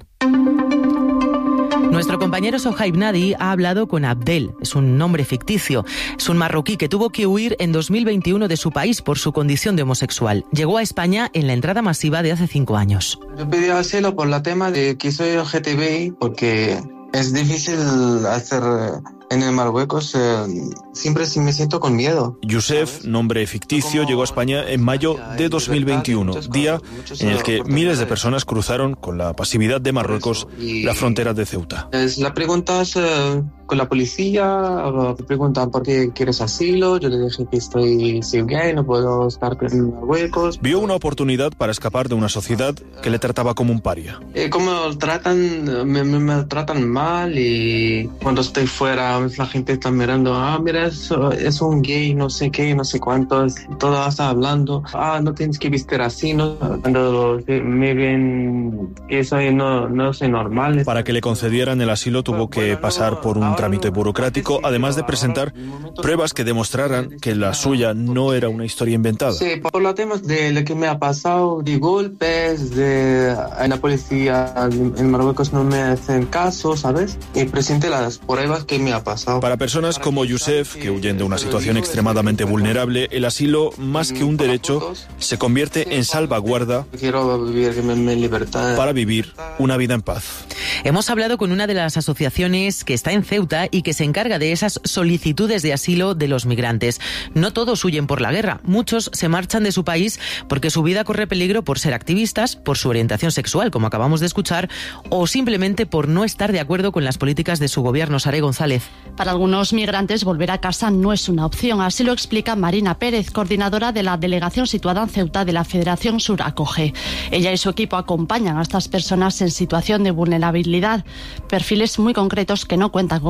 Nuestro compañero Sohaib Nadi ha hablado con Abdel, es un nombre ficticio, es un marroquí que tuvo que huir en dos mil veintiuno de su país por su condición de homosexual. Llegó a España en la entrada masiva de hace cinco años. Yo pedí asilo por la tema de que soy L G T B I porque es difícil hacer en el Marruecos, eh, siempre me siento con miedo. Youssef, nombre ficticio, llegó a España en mayo de dos mil veintiuno, día en el que miles de personas cruzaron con la pasividad de Marruecos la frontera de Ceuta. La pregunta es eh, con la policía, me preguntan por qué quieres asilo, yo le dije que estoy gay, no puedo estar en Marruecos. Vio una oportunidad para escapar de una sociedad que le trataba como un paria. Eh, como tratan, me, me, me tratan mal, y cuando estoy fuera la gente está mirando, ah, mira, es, es un gay, no sé qué, no sé cuánto, todo está hablando, ah, no tienes que vestir así, ¿no? Cuando me ven que soy, no, no soy normal. Para que le concedieran el asilo tuvo que pasar por un trámite burocrático, además de presentar pruebas que demostraran que la suya no era una historia inventada. Sí, por los temas de lo que me ha pasado, de golpes, de en la policía en Marruecos no me hacen caso, ¿sabes? Y presenté las pruebas que me ha pasado. Para personas como Youssef, que huyen de una situación extremadamente vulnerable, el asilo, más que un derecho, se convierte en salvaguarda Quiero vivir en libertad para vivir una vida en paz. Hemos hablado con una de las asociaciones que está en Ceuta y que se encarga de esas solicitudes de asilo de los migrantes. No todos huyen por la guerra, muchos se marchan de su país porque su vida corre peligro por ser activistas, por su orientación sexual, como acabamos de escuchar, o simplemente por no estar de acuerdo con las políticas de su gobierno. Sare González. Para algunos migrantes, volver a casa no es una opción. Así lo explica Marina Pérez, coordinadora de la delegación situada en Ceuta de la Federación Sur Acoge. Ella y su equipo acompañan a estas personas en situación de vulnerabilidad, perfiles muy concretos que no cuentan con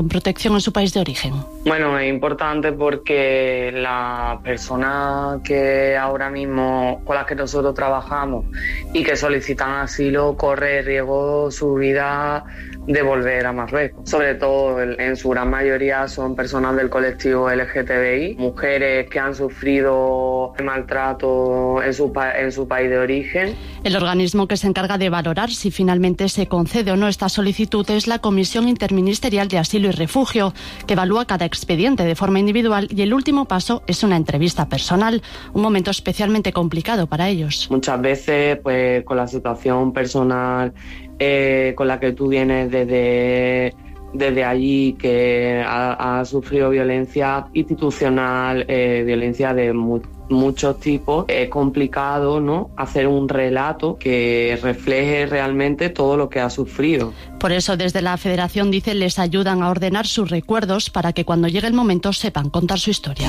con protección en su país de origen. Bueno, es importante porque la persona que ahora mismo con las que nosotros trabajamos y que solicitan asilo corre riesgo su vida de volver a Marruecos. Sobre todo, en su gran mayoría son personas del colectivo L G T B I, mujeres que han sufrido maltrato en su, pa- en su país de origen. El organismo que se encarga de valorar si finalmente se concede o no esta solicitud es la Comisión Interministerial de Asilo y Refugio, que evalúa cada expediente de forma individual, y el último paso es una entrevista personal, un momento especialmente complicado para ellos. Muchas veces, pues, con la situación personal eh, con la que tú vienes desde, desde allí, que ha, ha sufrido violencia institucional, eh, violencia de mu- muchos tipos, es complicado, ¿no?, hacer un relato que refleje realmente todo lo que ha sufrido. Por eso, desde la Federación, dice, les ayudan a ordenar sus recuerdos para que cuando llegue el momento sepan contar su historia.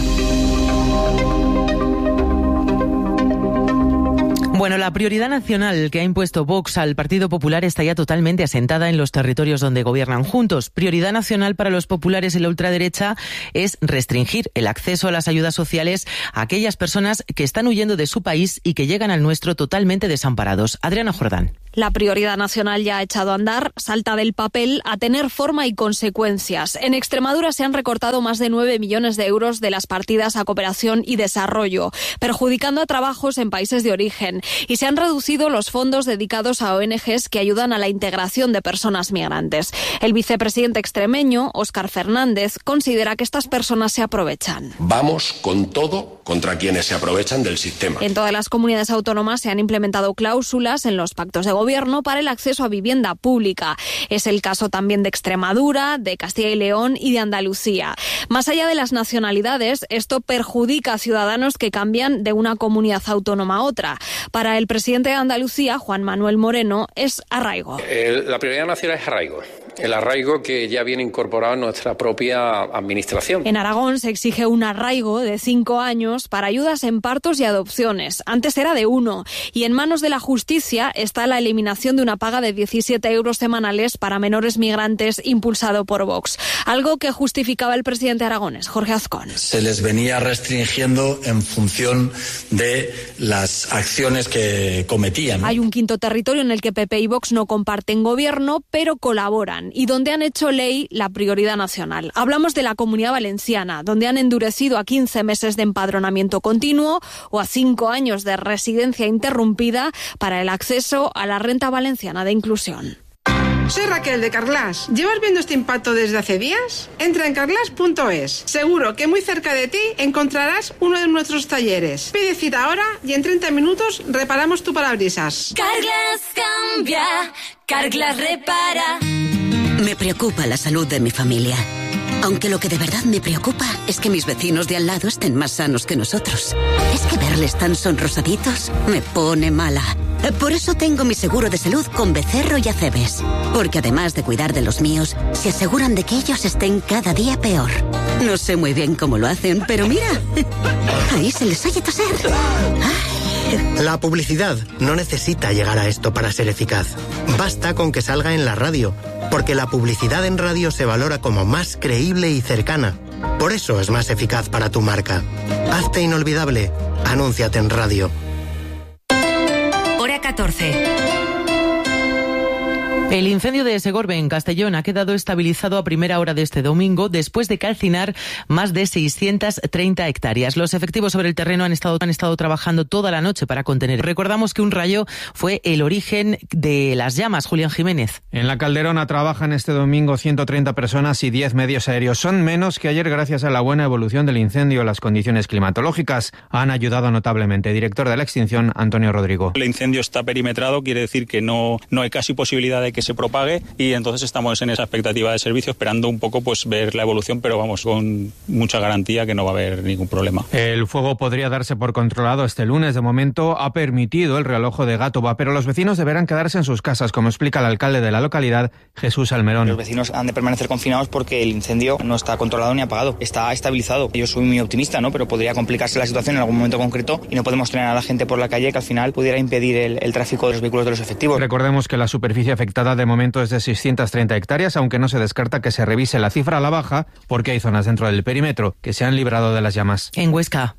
Bueno, la prioridad nacional que ha impuesto Vox al Partido Popular está ya totalmente asentada en los territorios donde gobiernan juntos. Prioridad nacional para los populares y la ultraderecha es restringir el acceso a las ayudas sociales a aquellas personas que están huyendo de su país y que llegan al nuestro totalmente desamparados. Adriana Jordán. La prioridad nacional ya ha echado a andar, salta del papel a tener forma y consecuencias. En Extremadura se han recortado más de nueve millones de euros de las partidas a cooperación y desarrollo, perjudicando a trabajos en países de origen. Y se han reducido los fondos dedicados a O N Ges que ayudan a la integración de personas migrantes. El vicepresidente extremeño, Óscar Fernández, considera que estas personas se aprovechan. Vamos con todo contra quienes se aprovechan del sistema. En todas las comunidades autónomas se han implementado cláusulas en los pactos de gobierno para el acceso a vivienda pública. Es el caso también de Extremadura, de Castilla y León y de Andalucía. Más allá de las nacionalidades, esto perjudica a ciudadanos que cambian de una comunidad autónoma a otra. Para el presidente de Andalucía, Juan Manuel Moreno, es arraigo. El, la prioridad nacional es arraigo. El arraigo que ya viene incorporado en nuestra propia administración. En Aragón se exige un arraigo de cinco años para ayudas en partos y adopciones. Antes era de uno. Y en manos de la justicia está la eliminación de una paga de diecisiete euros semanales para menores migrantes impulsado por Vox. Algo que justificaba el presidente aragonés, Jorge Azcón. Se les venía restringiendo en función de las acciones que cometían. Hay un quinto territorio en el que P P y Vox no comparten gobierno, pero colaboran, y donde han hecho ley la prioridad nacional. Hablamos de la Comunidad Valenciana, donde han endurecido a quince meses de empadronamiento continuo o a cinco años de residencia interrumpida para el acceso a la renta valenciana de inclusión. Soy Raquel de Carglass. ¿Llevas viendo este impacto desde hace días? Entra en carglass punto es. Seguro que muy cerca de ti encontrarás uno de nuestros talleres. Pide cita ahora y en treinta minutos reparamos tu parabrisas. Carglass cambia, Carglass repara. Me preocupa la salud de mi familia. Aunque lo que de verdad me preocupa es que mis vecinos de al lado estén más sanos que nosotros. Es que verles tan sonrosaditos me pone mala. Por eso tengo mi seguro de salud con Becerro y Acebes. Porque además de cuidar de los míos, se aseguran de que ellos estén cada día peor. No sé muy bien cómo lo hacen, pero mira, ahí se les oye toser. La publicidad no necesita llegar a esto para ser eficaz. Basta con que salga en la radio, porque la publicidad en radio se valora como más creíble y cercana. Por eso es más eficaz para tu marca. Hazte inolvidable. Anúnciate en radio. Hora catorce. El incendio de Segorbe, en Castellón, ha quedado estabilizado a primera hora de este domingo después de calcinar más de seiscientas treinta hectáreas. Los efectivos sobre el terreno han estado, han estado trabajando toda la noche para contener. Recordamos que un rayo fue el origen de las llamas. Julián Jiménez. En la Calderona trabajan este domingo ciento treinta personas y diez medios aéreos. Son menos que ayer gracias a la buena evolución del incendio. Las condiciones climatológicas han ayudado notablemente. Director de la extinción, Antonio Rodrigo. El incendio está perimetrado, quiere decir que no, no hay casi posibilidad de que se propague y entonces estamos en esa expectativa de servicio esperando un poco pues ver la evolución, pero vamos, con mucha garantía que no va a haber ningún problema. El fuego podría darse por controlado este lunes. De momento ha permitido el realojo de Gátova, pero los vecinos deberán quedarse en sus casas, como explica el alcalde de la localidad, Jesús Almerón. Los vecinos han de permanecer confinados porque el incendio no está controlado ni apagado, está estabilizado. Yo soy muy optimista, ¿no? Pero podría complicarse la situación en algún momento concreto y no podemos tener a la gente por la calle que al final pudiera impedir el, el tráfico de los vehículos de los efectivos. Recordemos que la superficie afectada afectada de momento es de seiscientas treinta hectáreas, aunque no se descarta que se revise la cifra a la baja porque hay zonas dentro del perímetro que se han librado de las llamas. En Huesca.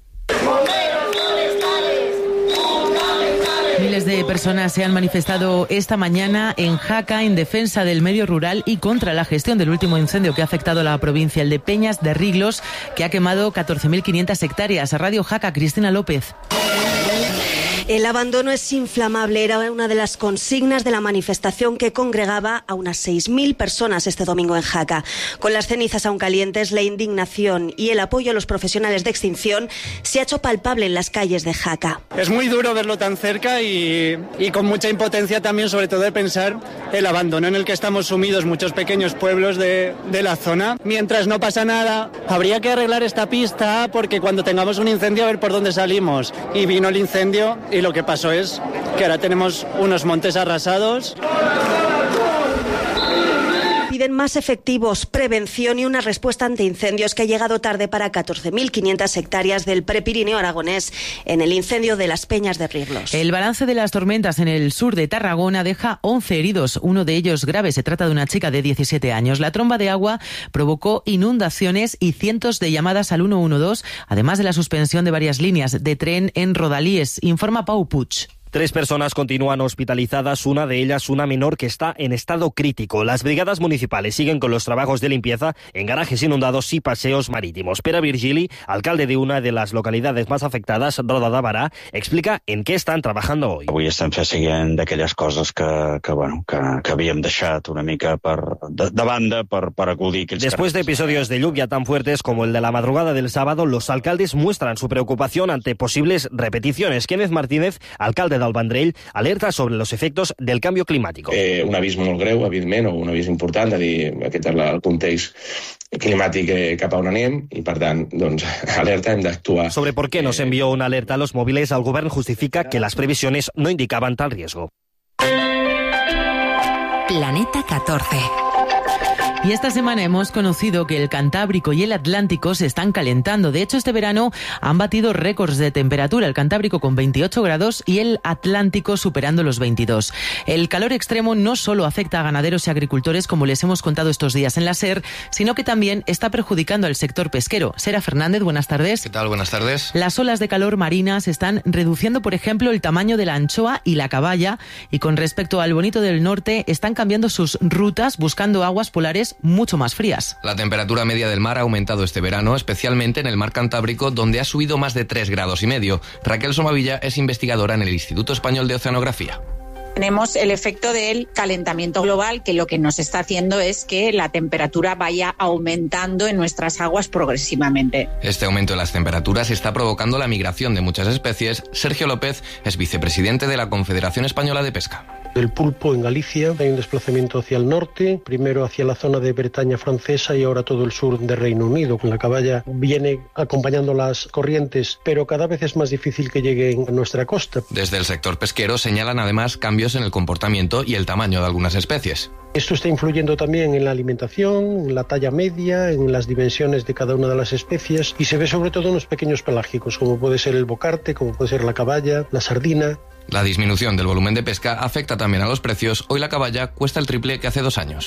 Miles de personas se han manifestado esta mañana en Jaca en defensa del medio rural y contra la gestión del último incendio que ha afectado a la provincia, el de Peñas de Riglos, que ha quemado catorce mil quinientas hectáreas. Radio Jaca, Cristina López. El abandono es inflamable, era una de las consignas de la manifestación que congregaba a unas seis mil personas este domingo en Jaca. Con las cenizas aún calientes, la indignación y el apoyo a los profesionales de extinción se ha hecho palpable en las calles de Jaca. Es muy duro verlo tan cerca y, y con mucha impotencia también, sobre todo de pensar el abandono en el que estamos sumidos muchos pequeños pueblos de, de la zona. Mientras no pasa nada, habría que arreglar esta pista porque cuando tengamos un incendio a ver por dónde salimos. Y vino el incendio y lo que pasó es que ahora tenemos unos montes arrasados. Piden más efectivos, prevención y una respuesta ante incendios que ha llegado tarde para catorce mil quinientas hectáreas del Prepirineo aragonés en el incendio de las Peñas de Riglos. El balance de las tormentas en el sur de Tarragona deja once heridos, uno de ellos grave. Se trata de una chica de diecisiete años. La tromba de agua provocó inundaciones y cientos de llamadas al uno uno dos, además de la suspensión de varias líneas de tren en Rodalíes, informa Pau Puig. Tres personas continúan hospitalizadas, una de ellas una menor que está en estado crítico. Las brigadas municipales siguen con los trabajos de limpieza en garajes inundados y paseos marítimos. Pere Virgili, alcalde de una de las localidades más afectadas, Roda de Barà, explica en qué están trabajando hoy. Avui estem seguint d'aquelles coses que, que, bueno, que, que havíem deixat una mica per, de, de banda per, per acudir. Después de episodios de lluvia tan fuertes como el de la madrugada del sábado, los alcaldes muestran su preocupación ante posibles repeticiones. Kenneth Martínez, alcalde de al Vendrell, alerta sobre los efectos del cambio climàtic. Eh, un avís molt greu, evidentment, o un avís important, de dir aquest és el context climàtic eh, cap a on anem i, per tant, doncs, alerta, hem d'actuar. Sobre por qué nos envió una alerta a los móviles, el Govern justifica que las previsiones no indicaban tal riesgo. Planeta catorce. Y esta semana hemos conocido que el Cantábrico y el Atlántico se están calentando. De hecho, este verano han batido récords de temperatura. El Cantábrico con veintiocho grados y el Atlántico superando los veintidós. El calor extremo no solo afecta a ganaderos y agricultores, como les hemos contado estos días en la SER, sino que también está perjudicando al sector pesquero. Sera Fernández, buenas tardes. ¿Qué tal? Buenas tardes. Las olas de calor marinas están reduciendo, por ejemplo, el tamaño de la anchoa y la caballa. Y con respecto al bonito del norte, están cambiando sus rutas buscando aguas polares mucho más frías. La temperatura media del mar ha aumentado este verano, especialmente en el mar Cantábrico, donde ha subido más de tres grados y medio. Raquel Somavilla es investigadora en el Instituto Español de Oceanografía. Tenemos el efecto del calentamiento global, que lo que nos está haciendo es que la temperatura vaya aumentando en nuestras aguas progresivamente. Este aumento de las temperaturas está provocando la migración de muchas especies. Sergio López es vicepresidente de la Confederación Española de Pesca. Del pulpo en Galicia hay un desplazamiento hacia el norte, primero hacia la zona de Bretaña francesa y ahora todo el sur de Reino Unido. La caballa viene acompañando las corrientes, pero cada vez es más difícil que lleguen a nuestra costa. Desde el sector pesquero señalan además cambios en el comportamiento y el tamaño de algunas especies. Esto está influyendo también en la alimentación, en la talla media, en las dimensiones de cada una de las especies y se ve sobre todo en los pequeños pelágicos, como puede ser el bocarte, como puede ser la caballa, la sardina. La disminución del volumen de pesca afecta también a los precios. Hoy la caballa cuesta el triple que hace dos años.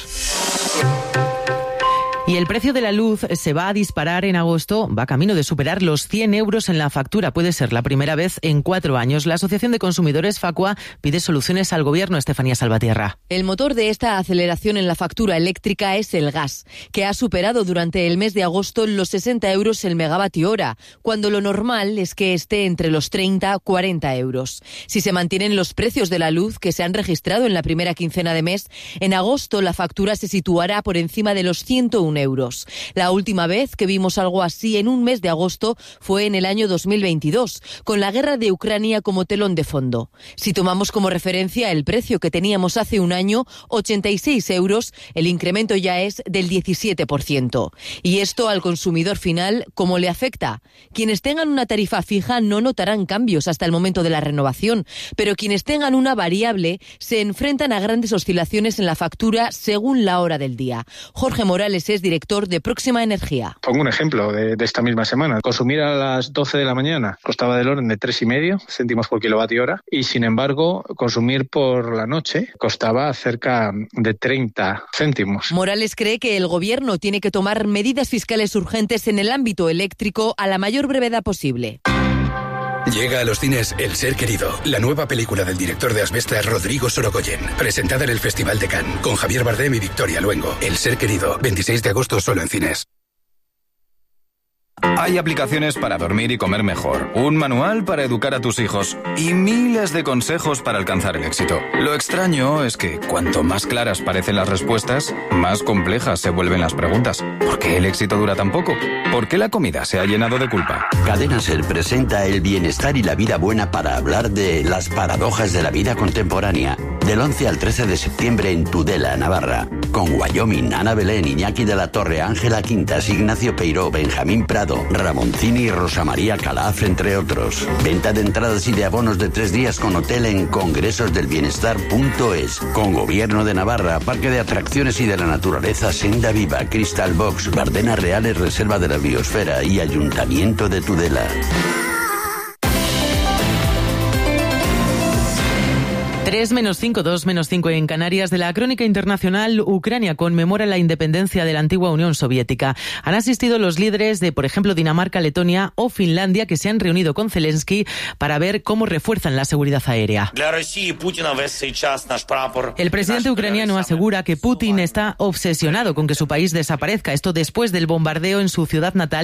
Y el precio de la luz se va a disparar en agosto, va camino de superar los cien euros en la factura. Puede ser la primera vez en cuatro años. La Asociación de Consumidores Facua pide soluciones al Gobierno. Estefanía Salvatierra. El motor de esta aceleración en la factura eléctrica es el gas, que ha superado durante el mes de agosto los sesenta euros el megavatio hora, cuando lo normal es que esté entre los treinta a cuarenta euros. Si se mantienen los precios de la luz que se han registrado en la primera quincena de mes, en agosto la factura se situará por encima de los ciento uno euros. La última vez que vimos algo así en un mes de agosto fue en el año dos mil veintidós, con la guerra de Ucrania como telón de fondo. Si tomamos como referencia el precio que teníamos hace un año, ochenta y seis euros, el incremento ya es del diecisiete por ciento. Y esto al consumidor final, ¿cómo le afecta? Quienes tengan una tarifa fija no notarán cambios hasta el momento de la renovación, pero quienes tengan una variable se enfrentan a grandes oscilaciones en la factura según la hora del día. Jorge Morales es director de Próxima Energía. Pongo un ejemplo de, de esta misma semana. Consumir a las doce de la mañana costaba del orden de tres y medio céntimos por kilovatio hora y, sin embargo, consumir por la noche costaba cerca de treinta céntimos. Morales cree que el gobierno tiene que tomar medidas fiscales urgentes en el ámbito eléctrico a la mayor brevedad posible. Llega a los cines El Ser Querido, la nueva película del director de Asbestas, Rodrigo Sorogoyen, presentada en el Festival de Cannes, con Javier Bardem y Victoria Luengo. El Ser Querido, veintiséis de agosto solo en cines. Hay aplicaciones para dormir y comer mejor, un manual para educar a tus hijos y miles de consejos para alcanzar el éxito. Lo extraño es que cuanto más claras parecen las respuestas, más complejas se vuelven las preguntas. ¿Por qué el éxito dura tan poco? ¿Por qué la comida se ha llenado de culpa? Cadena Ser presenta el bienestar y la vida buena para hablar de las paradojas de la vida contemporánea. Del once al trece de septiembre en Tudela, Navarra. Con Wyoming, Ana Belén, Iñaki de la Torre, Ángela Quintas, Ignacio Peiró, Benjamín Prado, Ramoncini y Rosa María Calaf, entre otros. Venta de entradas y de abonos de tres días con hotel en congresosdelbienestar punto es. Con Gobierno de Navarra, Parque de Atracciones y de la Naturaleza, Senda Viva, Crystal Box, Bardenas Reales, Reserva de la Biosfera y Ayuntamiento de Tudela. tres menos cinco, dos menos cinco en Canarias. De la crónica internacional, Ucrania conmemora la independencia de la antigua Unión Soviética. Han asistido los líderes de, por ejemplo, Dinamarca, Letonia o Finlandia, que se han reunido con Zelensky para ver cómo refuerzan la seguridad aérea. El presidente ucraniano asegura que Putin está obsesionado con que su país desaparezca. Esto después del bombardeo en su ciudad natal